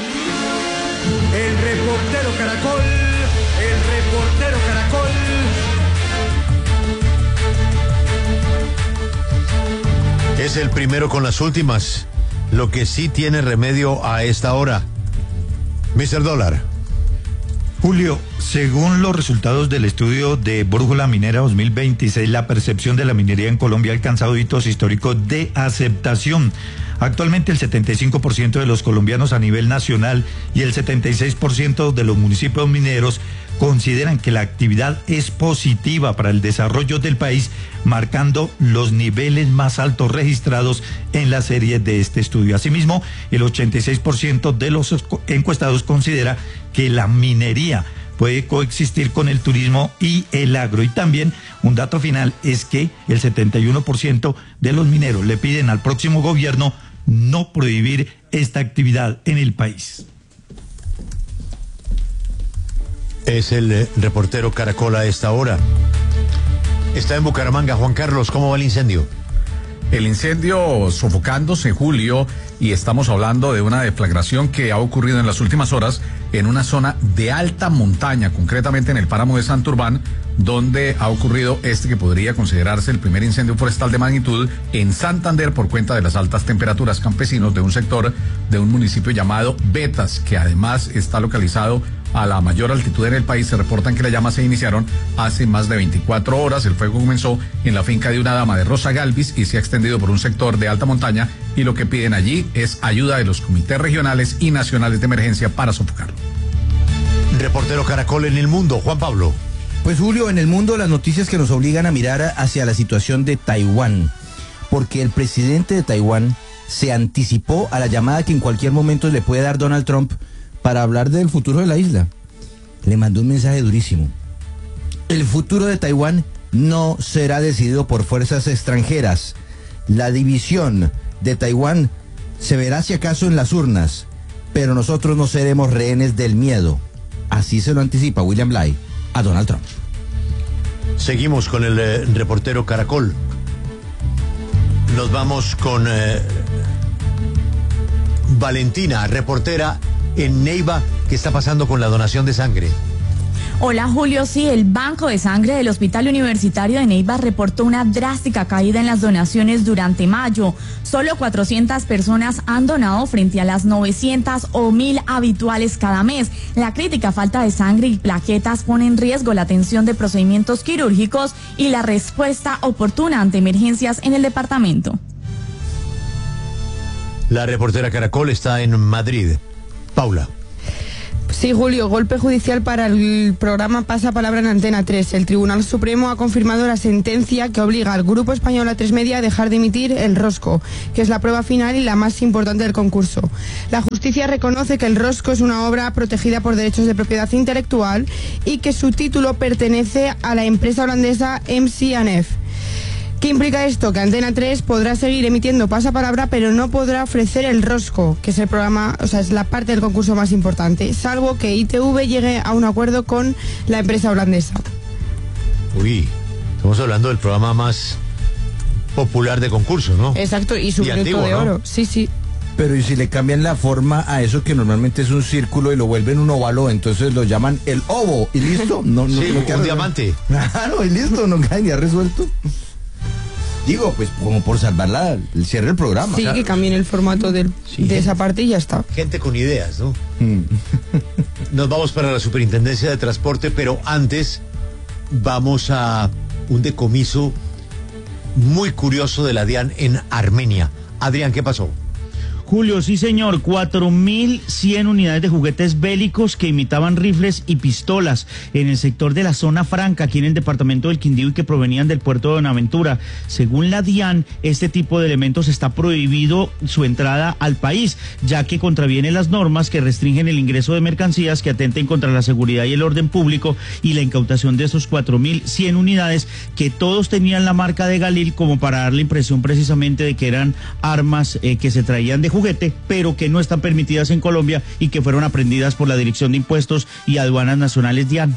El reportero Caracol, el reportero Caracol. Es el primero con las últimas. Lo que sí tiene remedio a esta hora. mister Dólar. Julio, según los resultados del estudio de Brújula Minera dos mil veintiséis, la percepción de la minería en Colombia ha alcanzado hitos históricos de aceptación. Actualmente el setenta y cinco por ciento de los colombianos a nivel nacional y el setenta y seis por ciento de los municipios mineros consideran que la actividad es positiva para el desarrollo del país, marcando los niveles más altos registrados en la serie de este estudio. Asimismo, el ochenta y seis por ciento de los encuestados considera que la minería puede coexistir con el turismo y el agro. Y también un dato final es que el setenta y uno por ciento de los mineros le piden al próximo gobierno no prohibir esta actividad en el país. Es el eh, reportero Caracol a esta hora. Está en Bucaramanga. Juan Carlos, ¿cómo va el incendio? El incendio sofocándose, Julio, y estamos hablando de una deflagración que ha ocurrido en las últimas horas en una zona de alta montaña, concretamente en el páramo de Santurbán, donde ha ocurrido este que podría considerarse el primer incendio forestal de magnitud en Santander por cuenta de las altas temperaturas. Campesinos de un sector de un municipio llamado Betas, que además está localizado a la mayor altitud en el país, se reportan que las llamas se iniciaron hace más de veinticuatro horas. El fuego comenzó en la finca de una dama de Rosa Galvis y se ha extendido por un sector de alta montaña, y lo que piden allí es ayuda de los comités regionales y nacionales de emergencia para sofocarlo. Reportero Caracol en el mundo, Juan Pablo. Pues Julio, en el mundo las noticias que nos obligan a mirar hacia la situación de Taiwán, porque el presidente de Taiwán se anticipó a la llamada que en cualquier momento le puede dar Donald Trump para hablar del futuro de la isla. Le mandó un mensaje durísimo. El futuro de Taiwán no será decidido por fuerzas extranjeras. La división de Taiwán se verá si acaso en las urnas, pero nosotros no seremos rehenes del miedo. Así se lo anticipa William Bly a Donald Trump. Seguimos con el eh, reportero Caracol. Nos vamos con eh, Valentina, reportera en Neiva. ¿Qué está pasando con la donación de sangre? Hola Julio, sí, el Banco de Sangre del Hospital Universitario de Neiva reportó una drástica caída en las donaciones durante mayo. Solo cuatrocientas personas han donado frente a las novecientas o mil habituales cada mes. La crítica falta de sangre y plaquetas pone en riesgo la atención de procedimientos quirúrgicos y la respuesta oportuna ante emergencias en el departamento. La reportera Caracol está en Madrid. Paula. Sí, Julio, golpe judicial para el programa Pasapalabra en Antena tres. El Tribunal Supremo ha confirmado la sentencia que obliga al Grupo Español A tres Media a dejar de emitir El Rosco, que es la prueba final y la más importante del concurso. La justicia reconoce que El Rosco es una obra protegida por derechos de propiedad intelectual y que su título pertenece a la empresa holandesa M C and F. ¿Qué implica esto? Que Antena tres podrá seguir emitiendo Pasapalabra, pero no podrá ofrecer El Rosco, que es el programa, o sea, es la parte del concurso más importante, salvo que I T V llegue a un acuerdo con la empresa holandesa. Uy, estamos hablando del programa más popular de concurso, ¿no? Exacto, y su Y minuto antiguo, de ¿no? oro, sí, sí. Pero ¿y si le cambian la forma a eso que normalmente es un círculo y lo vuelven un óvalo, entonces lo llaman el ovo y listo? No, no, Sí, no un queda- diamante. Claro, y listo, no queda ni resuelto. Digo, pues como por salvar la, el cierre del programa. Sí, que cambien el formato del- de esa parte y ya está. Gente con ideas, ¿no? Nos vamos para la Superintendencia de Transporte, pero antes vamos a un decomiso muy curioso de la DIAN en Armenia. Adrián, ¿qué pasó? Julio, sí señor, cuatro mil cien unidades de juguetes bélicos que imitaban rifles y pistolas en el sector de la Zona Franca, aquí en el departamento del Quindío, y que provenían del puerto de Buenaventura. Según la DIAN, este tipo de elementos está prohibido su entrada al país, ya que contraviene las normas que restringen el ingreso de mercancías que atenten contra la seguridad y el orden público, y la incautación de esos cuatro mil cien unidades que todos tenían la marca de Galil, como para dar la impresión precisamente de que eran armas eh, que se traían de juguete, pero que no están permitidas en Colombia y que fueron aprendidas por la Dirección de Impuestos y Aduanas Nacionales DIAN.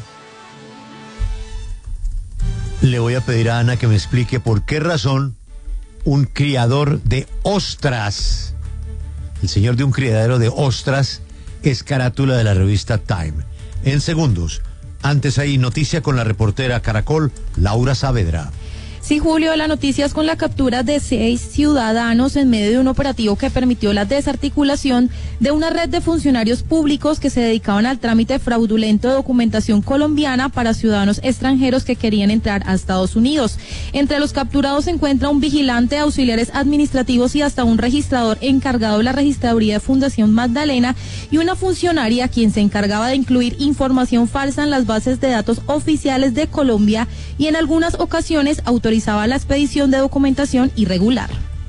Le voy a pedir a Ana que me explique por qué razón un criador de ostras, el señor de un criadero de ostras, es carátula de la revista Time. En segundos. Antes hay noticia con la reportera Caracol, Laura Saavedra. Sí, Julio, la noticia es con la captura de seis ciudadanos en medio de un operativo que permitió la desarticulación de una red de funcionarios públicos que se dedicaban al trámite fraudulento de documentación colombiana para ciudadanos extranjeros que querían entrar a Estados Unidos. Entre los capturados se encuentra un vigilante, auxiliares administrativos y hasta un registrador encargado de la registraduría de Fundación Magdalena y una funcionaria quien se encargaba de incluir información falsa en las bases de datos oficiales de Colombia y en algunas ocasiones autorizaba la expedición de documentación irregular.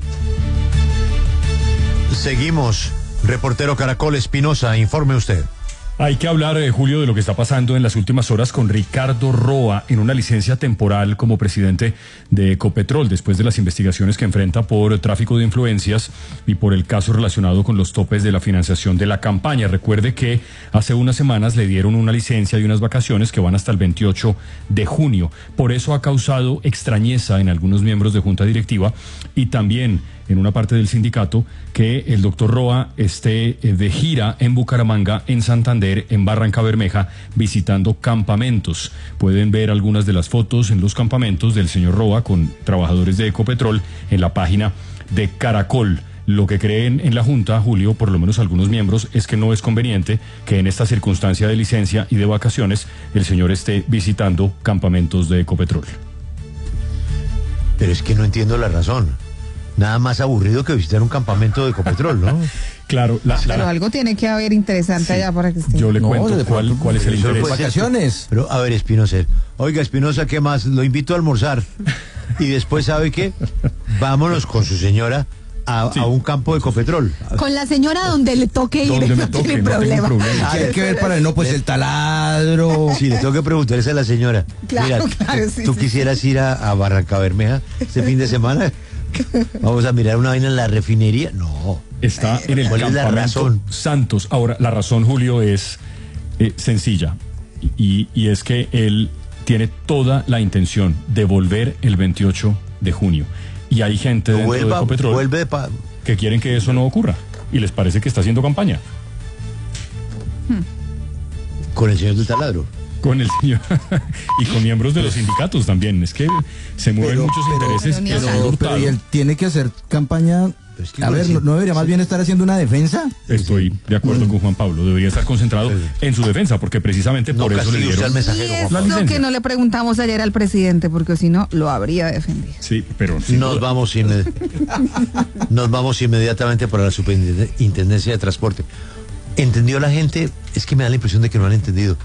Seguimos. Reportero Caracol Espinosa, informe usted. Hay que hablar, eh, Julio, de lo que está pasando en las últimas horas con Ricardo Roa en una licencia temporal como presidente de Ecopetrol, después de las investigaciones que enfrenta por tráfico de influencias y por el caso relacionado con los topes de la financiación de la campaña. Recuerde que hace unas semanas le dieron una licencia y unas vacaciones que van hasta el veintiocho de junio. Por eso ha causado extrañeza en algunos miembros de Junta Directiva y también en una parte del sindicato que el doctor Roa esté eh, de gira en Bucaramanga, en Santander, en Barranca Bermeja, visitando campamentos. Pueden ver algunas de las fotos en los campamentos del señor Roa con trabajadores de Ecopetrol en la página de Caracol. Lo que creen en la Junta, Julio, por lo menos algunos miembros, es que no es conveniente que en esta circunstancia de licencia y de vacaciones el señor esté visitando campamentos de Ecopetrol. Pero es que no entiendo la razón. Nada más aburrido que visitar un campamento de Ecopetrol, ¿no? Claro, la, la- Pero algo tiene que haber interesante allá para que esté. yo le cuento cuál, cuál es el Eso interés. puede ser. Pero a ver, Espinosa. Oiga, Espinosa, ¿qué más? Lo invito a almorzar. Y después, ¿sabe qué? Vámonos con su señora a, a un campo de Ecopetrol. Con la señora donde le toque ir, Donde me no toque, tiene no tengo problema. problema. ¿Qué hay que ver para él? No, pues el taladro. Sí, le tengo que preguntarle a la señora. Claro, Mira, claro, ¿tú, sí, tú sí, quisieras ir a, a Barranca Bermeja este fin de semana? Vamos a mirar una vaina en la refinería. No. Está en el ¿Cuál es la campamento razón? Santos. Ahora, la razón, Julio, es eh, sencilla. Y, y es que él tiene toda la intención de volver el veintiocho de junio. Y hay gente dentro Vuelva- de Ecopetrol vuelve de pa- que quieren que eso no ocurra. Y les parece que está haciendo campaña. Con el señor del taladro. Con el señor y con miembros de los sindicatos también. Es que se mueven Pero- muchos pero- intereses pero- que son pero- hurtados. pero y él tiene que hacer campaña. que A ver, sí. ¿no, no debería más bien estar haciendo una defensa? Estoy de acuerdo con Juan Pablo. Debería estar concentrado en su defensa, porque precisamente por eso le castigue usted dieron al mensajero, Y Juan la eso licencia. que no le preguntamos ayer al presidente, porque si no, lo habría defendido. Sí, pero sin Nos duda. vamos, inmed- Nos vamos inmediatamente para la Superintendencia de Transporte. ¿Entendió la gente? Es que me da la impresión de que no han entendido.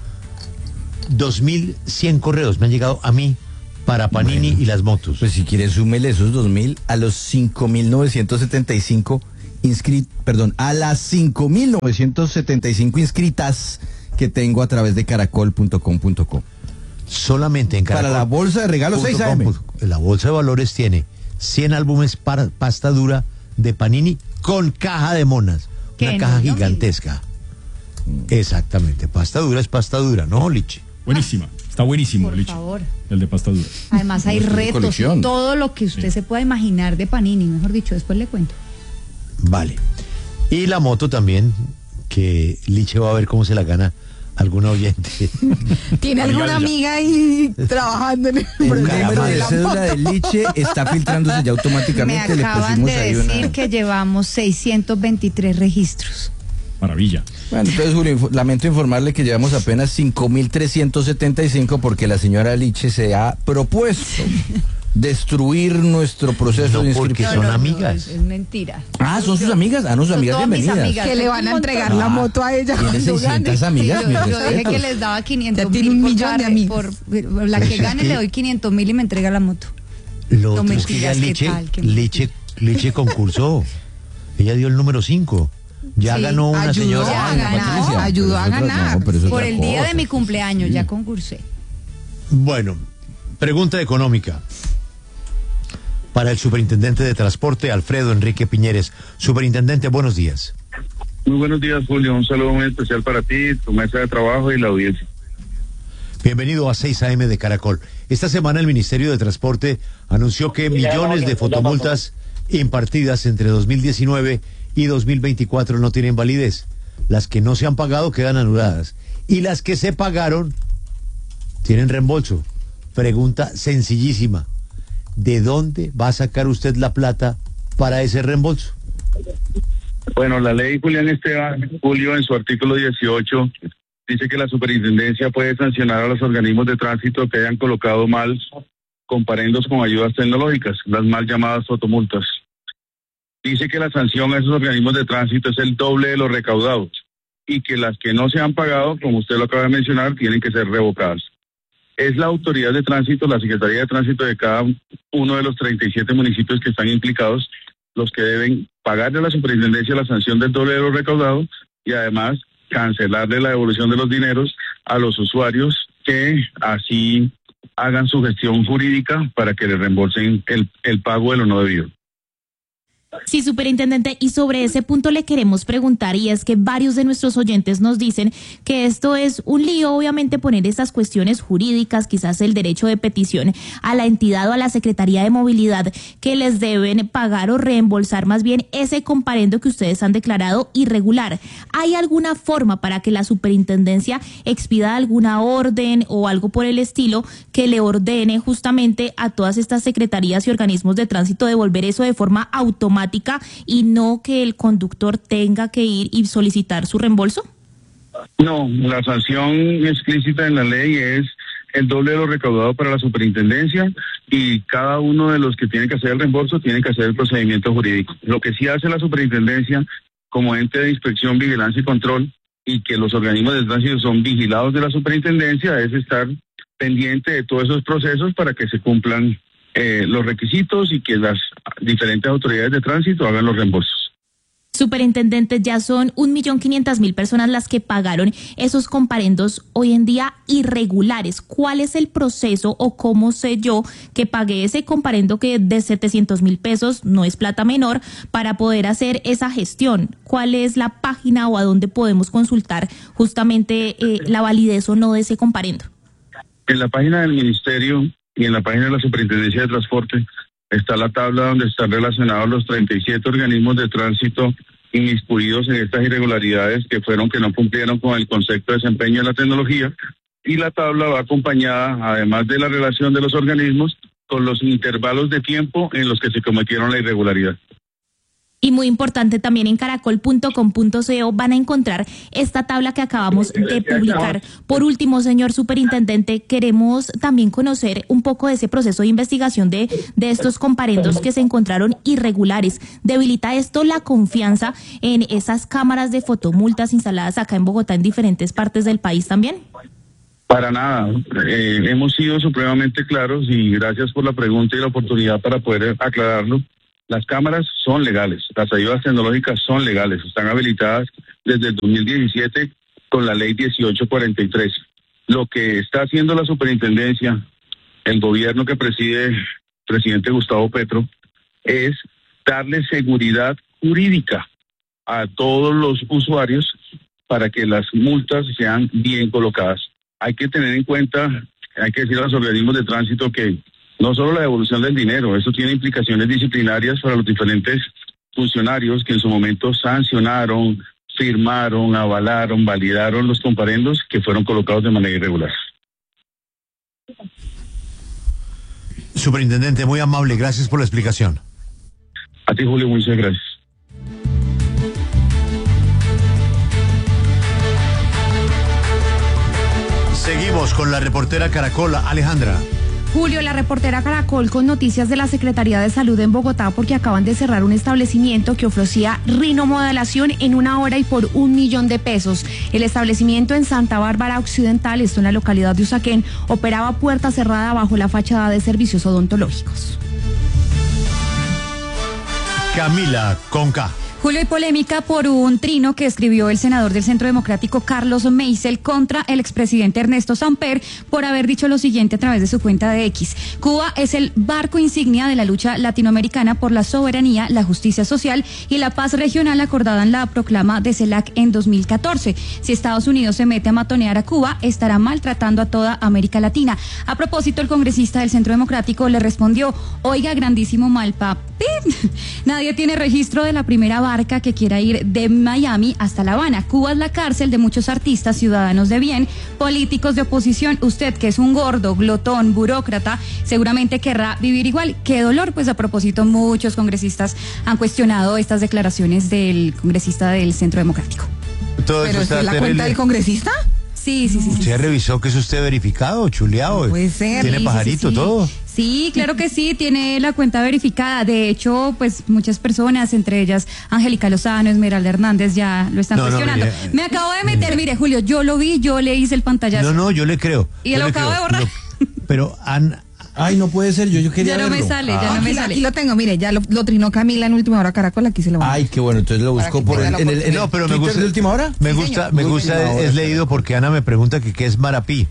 dos mil cien correos me han llegado a mí para Panini bueno, y las motos. Pues si quieren súmele esos dos mil a los cinco mil novecientos setenta y cinco inscritos, perdón, a las cinco mil novecientos setenta y cinco inscritas que tengo a través de caracol punto com punto co. Solamente en Caracol. Para la bolsa de regalos seis A M. La bolsa de valores tiene cien álbumes para pasta dura de Panini con caja de monas. Una caja no, gigantesca. No, exactamente, pasta dura es pasta dura, ¿no, Liche? Buenísima, está buenísimo, Por Liche. favor. El de pasta dura. Además hay No, retos, todo lo que usted sí. se pueda imaginar de Panini, mejor dicho, después le cuento. Vale. Y la moto también, que Liche va a ver cómo se la gana alguna oyente. ¿Tiene alguna amiga ahí trabajando en el El programa número de de la cédula moto? de Liche está filtrándose ya automáticamente. Me Le acaban pusimos de ahí decir una... que llevamos seiscientos veintitrés registros. Maravilla. Bueno, entonces, Julio, inf- lamento informarle que llevamos apenas cinco mil trescientos setenta y cinco porque la señora Liche se ha propuesto destruir nuestro proceso No, de porque inscripción. son amigas. Es, es mentira. Ah, ¿son sus amigas? Ah, no, sus Son amigas todas mis bienvenidas. amigas. Que le van a entregar la moto a ella Tiene cuando gane. seiscientas amigas, Sí, mis yo, yo dije respetos. que les daba quinientos Ya tiene mil un por millón de cada- amigos. por, por la que Pues, gane ¿qué? le doy quinientos mil y me entrega la moto. Lo No otro es que ya mentiras, ¿qué Liche, tal? Qué Liche, Liche concursó. Ella dio el número cinco. Ya Sí, ganó una ayudó señora. a ganar, Patricia, ayudó pero a es otra- ganar. no, pero es Por otra el día cosa. de mi cumpleaños Sí. ya concursé. Bueno, pregunta económica. Para el superintendente de transporte, Alfredo Enrique Piñeres. Superintendente, buenos días. Muy buenos días, Julio. Un saludo muy especial para ti, tu mesa de trabajo y la audiencia. Bienvenido a seis A M de Caracol. Esta semana el Ministerio de Transporte anunció que millones de fotomultas impartidas entre dos mil diecinueve y dos mil veinticuatro no tienen validez. Las que no se han pagado quedan anuladas. Y las que se pagaron tienen reembolso. Pregunta sencillísima. ¿De dónde va a sacar usted la plata para ese reembolso? Bueno, la ley Julián Esteban, Julio, en su artículo dieciocho, dice que la superintendencia puede sancionar a los organismos de tránsito que hayan colocado mal comparendos con ayudas tecnológicas, las mal llamadas fotomultas. Dice que la sanción a esos organismos de tránsito es el doble de los recaudados y que las que no se han pagado, como usted lo acaba de mencionar, tienen que ser revocadas. Es la autoridad de tránsito, la Secretaría de Tránsito de cada uno de los treinta y siete municipios que están implicados, los que deben pagarle a la superintendencia la sanción del doble de los recaudados y además cancelarle la devolución de los dineros a los usuarios que así hagan su gestión jurídica para que le reembolsen el, el pago de lo no debido. Sí, superintendente, y sobre ese punto le queremos preguntar, y es que varios de nuestros oyentes nos dicen que esto es un lío, obviamente, poner estas cuestiones jurídicas, quizás el derecho de petición a la entidad o a la Secretaría de Movilidad, que les deben pagar o reembolsar más bien ese comparendo que ustedes han declarado irregular. ¿Hay alguna forma para que la superintendencia expida alguna orden o algo por el estilo que le ordene justamente a todas estas secretarías y organismos de tránsito devolver eso de forma automática y no que el conductor tenga que ir y solicitar su reembolso? No, la sanción explícita en la ley es el doble de lo recaudado para la superintendencia y cada uno de los que tienen que hacer el reembolso tiene que hacer el procedimiento jurídico. Lo que sí hace la superintendencia como ente de inspección, vigilancia y control y que los organismos de tránsito son vigilados de la superintendencia es estar pendiente de todos esos procesos para que se cumplan Eh, los requisitos y que las diferentes autoridades de tránsito hagan los reembolsos. Superintendente, ya son un millón quinientas mil personas las que pagaron esos comparendos hoy en día irregulares. ¿Cuál es el proceso o cómo sé yo que pagué ese comparendo que de setecientos mil pesos no es plata menor para poder hacer esa gestión? ¿Cuál es la página o a dónde podemos consultar justamente eh, la validez o no de ese comparendo? En la página del Ministerio y en la página de la Superintendencia de Transporte está la tabla donde están relacionados los treinta y siete organismos de tránsito inmiscuidos en estas irregularidades que fueron que no cumplieron con el concepto de desempeño de la tecnología, y la tabla va acompañada, además de la relación de los organismos, con los intervalos de tiempo en los que se cometieron la irregularidad. Y muy importante, también en caracol punto com punto co van a encontrar esta tabla que acabamos de publicar. Por último, señor superintendente, queremos también conocer un poco de ese proceso de investigación de, de estos comparendos que se encontraron irregulares. ¿Debilita esto la confianza en esas cámaras de fotomultas instaladas acá en Bogotá, en diferentes partes del país también? Para nada. Eh, hemos sido supremamente claros y gracias por la pregunta y la oportunidad para poder aclararlo. Las cámaras son legales, las ayudas tecnológicas son legales, están habilitadas desde el dos mil diecisiete con la ley dieciocho cuarenta y tres. Lo que está haciendo la superintendencia, el gobierno que preside el presidente Gustavo Petro, es darle seguridad jurídica a todos los usuarios para que las multas sean bien colocadas. Hay que tener en cuenta, hay que decir a los organismos de tránsito que no solo la devolución del dinero, eso tiene implicaciones disciplinarias para los diferentes funcionarios que en su momento sancionaron, firmaron, avalaron, validaron los comparendos que fueron colocados de manera irregular. Superintendente, muy amable, gracias por la explicación. A ti, Julio, muchas gracias. Seguimos con la reportera Caracol, Alejandra. Julio, la reportera Caracol con noticias de la Secretaría de Salud en Bogotá porque acaban de cerrar un establecimiento que ofrecía rinomodelación en una hora y por un millón de pesos. El establecimiento en Santa Bárbara Occidental, esto en la localidad de Usaquén, operaba puerta cerrada bajo la fachada de servicios odontológicos. Camila Conca. Julio, hay polémica por un trino que escribió el senador del Centro Democrático Carlos Meisel contra el expresidente Ernesto Samper por haber dicho lo siguiente a través de su cuenta de X. Cuba es el barco insignia de la lucha latinoamericana por la soberanía, la justicia social y la paz regional acordada en la proclama de CELAC en dos mil catorce. Si Estados Unidos se mete a matonear a Cuba, estará maltratando a toda América Latina. A propósito, el congresista del Centro Democrático le respondió: oiga, grandísimo malpapín, nadie tiene registro de la primera barca que quiera ir de Miami hasta La Habana. Cuba es la cárcel de muchos artistas, ciudadanos de bien, políticos de oposición. Usted, que es un gordo, glotón, burócrata, seguramente querrá vivir igual. Qué dolor. Pues a propósito, muchos congresistas han cuestionado estas declaraciones del congresista del Centro Democrático. Todo ¿Pero eso es la cuenta del congresista? Sí, sí, sí. ¿Usted sí, revisó que es usted verificado, chuleado? No puede ser. ¿Tiene sí, pajarito, sí, sí. todo? Sí, claro que sí, tiene la cuenta verificada. De hecho, pues muchas personas, entre ellas Angélica Lozano, Esmeralda Hernández, ya lo están No, no, cuestionando. mire, Me acabo de meter, mire, Julio, yo lo vi, yo le hice el pantallazo. No, no, yo le creo. Y yo lo le acabo creo. de borrar. No, pero han... Ay, no puede ser, yo, yo quería Ya no me verlo. sale, ya Ah. no me Aquí, sale. aquí lo tengo, mire, ya lo, lo trinó Camila en última hora Caracol, aquí se lo va. Ay, qué bueno, entonces lo busco por el, en el, en No, el pero me Twitter gusta de última hora. Me Sí, gusta, señor. me Última gusta, hora, es leído porque Ana me pregunta que qué es Marapí.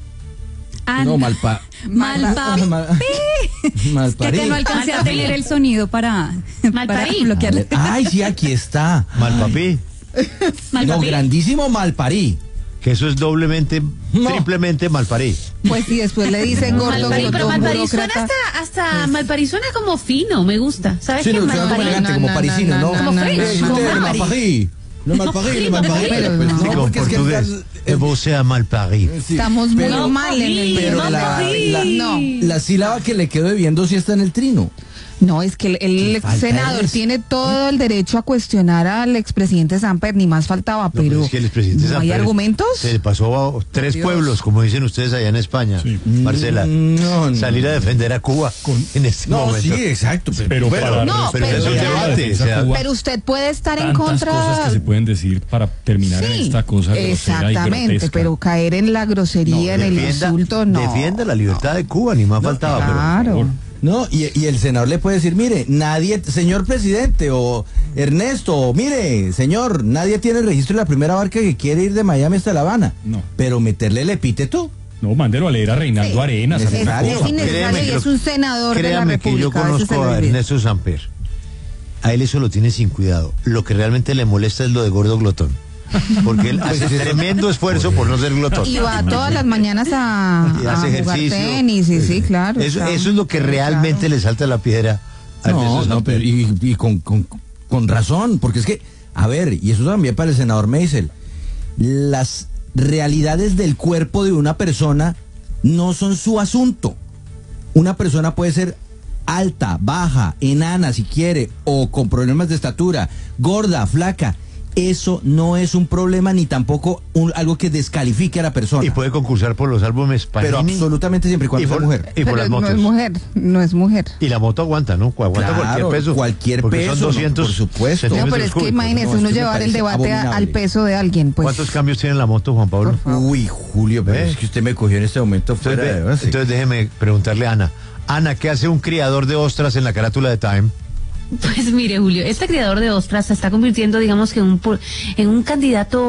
Ah, No, malpa. Malpapi. Mal- Es Malparí. que no alcancé a tener el sonido para, para Malparí. bloquearlo. Ay, sí, aquí está. Malpapí. No, Malparí. grandísimo Malparí. Que eso es doblemente, No. triplemente Malparí. Pues sí, después le dicen gordo, Malparí, pero glotón, Malparí suena burócrata. hasta, hasta Malparí suena como fino, me gusta. ¿Sabes Sí, qué no, es suena como Malparí? elegante, no, como no, parisino, no, ¿no? no, Como no, fresh, Eh, como usted, le Malparí. Malparí. Le Malparí, le Malparí. Pero Pues no. Sí, no, con porque es que el- portugués. el- Vos sea Malparí. sí, Estamos muy pero- mal en el... Pero la, Malparí. la, No. la sílaba que le quedó debiendo sí está en el trino. No, es que el, el Qué falta senador es. tiene todo el derecho a cuestionar al expresidente Samper, ni más faltaba, No, pero, es que el expresidente ¿no hay Samper argumentos? Se le pasó a tres Dios. pueblos, como dicen ustedes allá en España. Marcela, No, no. salir a defender a Cuba en este No, momento. sí, exacto. Pero para No, pero pero es un ya- debate. O sea, Pero usted puede estar en tantas contra... cosas que se pueden decir para terminar en Sí, esta cosa grosera y exactamente, grotesca. pero caer en la grosería, en el defienda, insulto, no. defienda la libertad de Cuba, ni más faltaba. pero- Claro. No, y, y el senador le puede decir, mire, nadie, señor presidente, o Ernesto, o mire, señor, nadie tiene el registro de la primera barca que quiere ir de Miami hasta La Habana. No. Pero meterle el epíteto. No, mándelo a leer a Reinaldo Sí. Arenas. Es, alguna es cosa. innecesario Créeme y que es lo- un senador de la Créame que yo República. a veces se conozco le a olvida. Ernesto Samper. A él eso lo tiene sin cuidado. Lo que realmente le molesta es lo de gordo glotón. Porque él hace tremendo esfuerzo por no ser glotón. Y va todas las mañanas a, Y a hace jugar ejercicio. tenis, y sí, claro. Eso, claro. eso es lo que realmente le salta la piedra a No, Ernesto no, Samper. pero y, y con, con, con razón, porque es que, a ver, y eso también para el senador Meisel, las realidades del cuerpo de una persona no son su asunto. Una persona puede ser alta, baja, enana si quiere, o con problemas de estatura, gorda, flaca, eso no es un problema ni tampoco un, algo que descalifique a la persona. Y puede concursar por los álbumes Panini. Pero absolutamente siempre y cuando sea mujer. Y por Pero las motos. no es mujer, no es mujer. Y la moto aguanta, ¿no? Aguanta Claro, cualquier peso. cualquier porque peso, son doscientos, por supuesto. No, centímetros pero es que cúbicos. imagínese No, es uno que me llevar el parece debate a- al abominable. peso de alguien, pues. ¿Cuántos cambios tiene la moto, Juan Pablo? Uy, Julio, pero ¿Eh? es que usted me cogió en este momento fuera Entonces, de ve- base. entonces déjeme preguntarle a Ana. Ana, ¿qué hace un criador de ostras en la carátula de Time? Pues mire, Julio, este criador de ostras se está convirtiendo, digamos que en un, po- en un candidato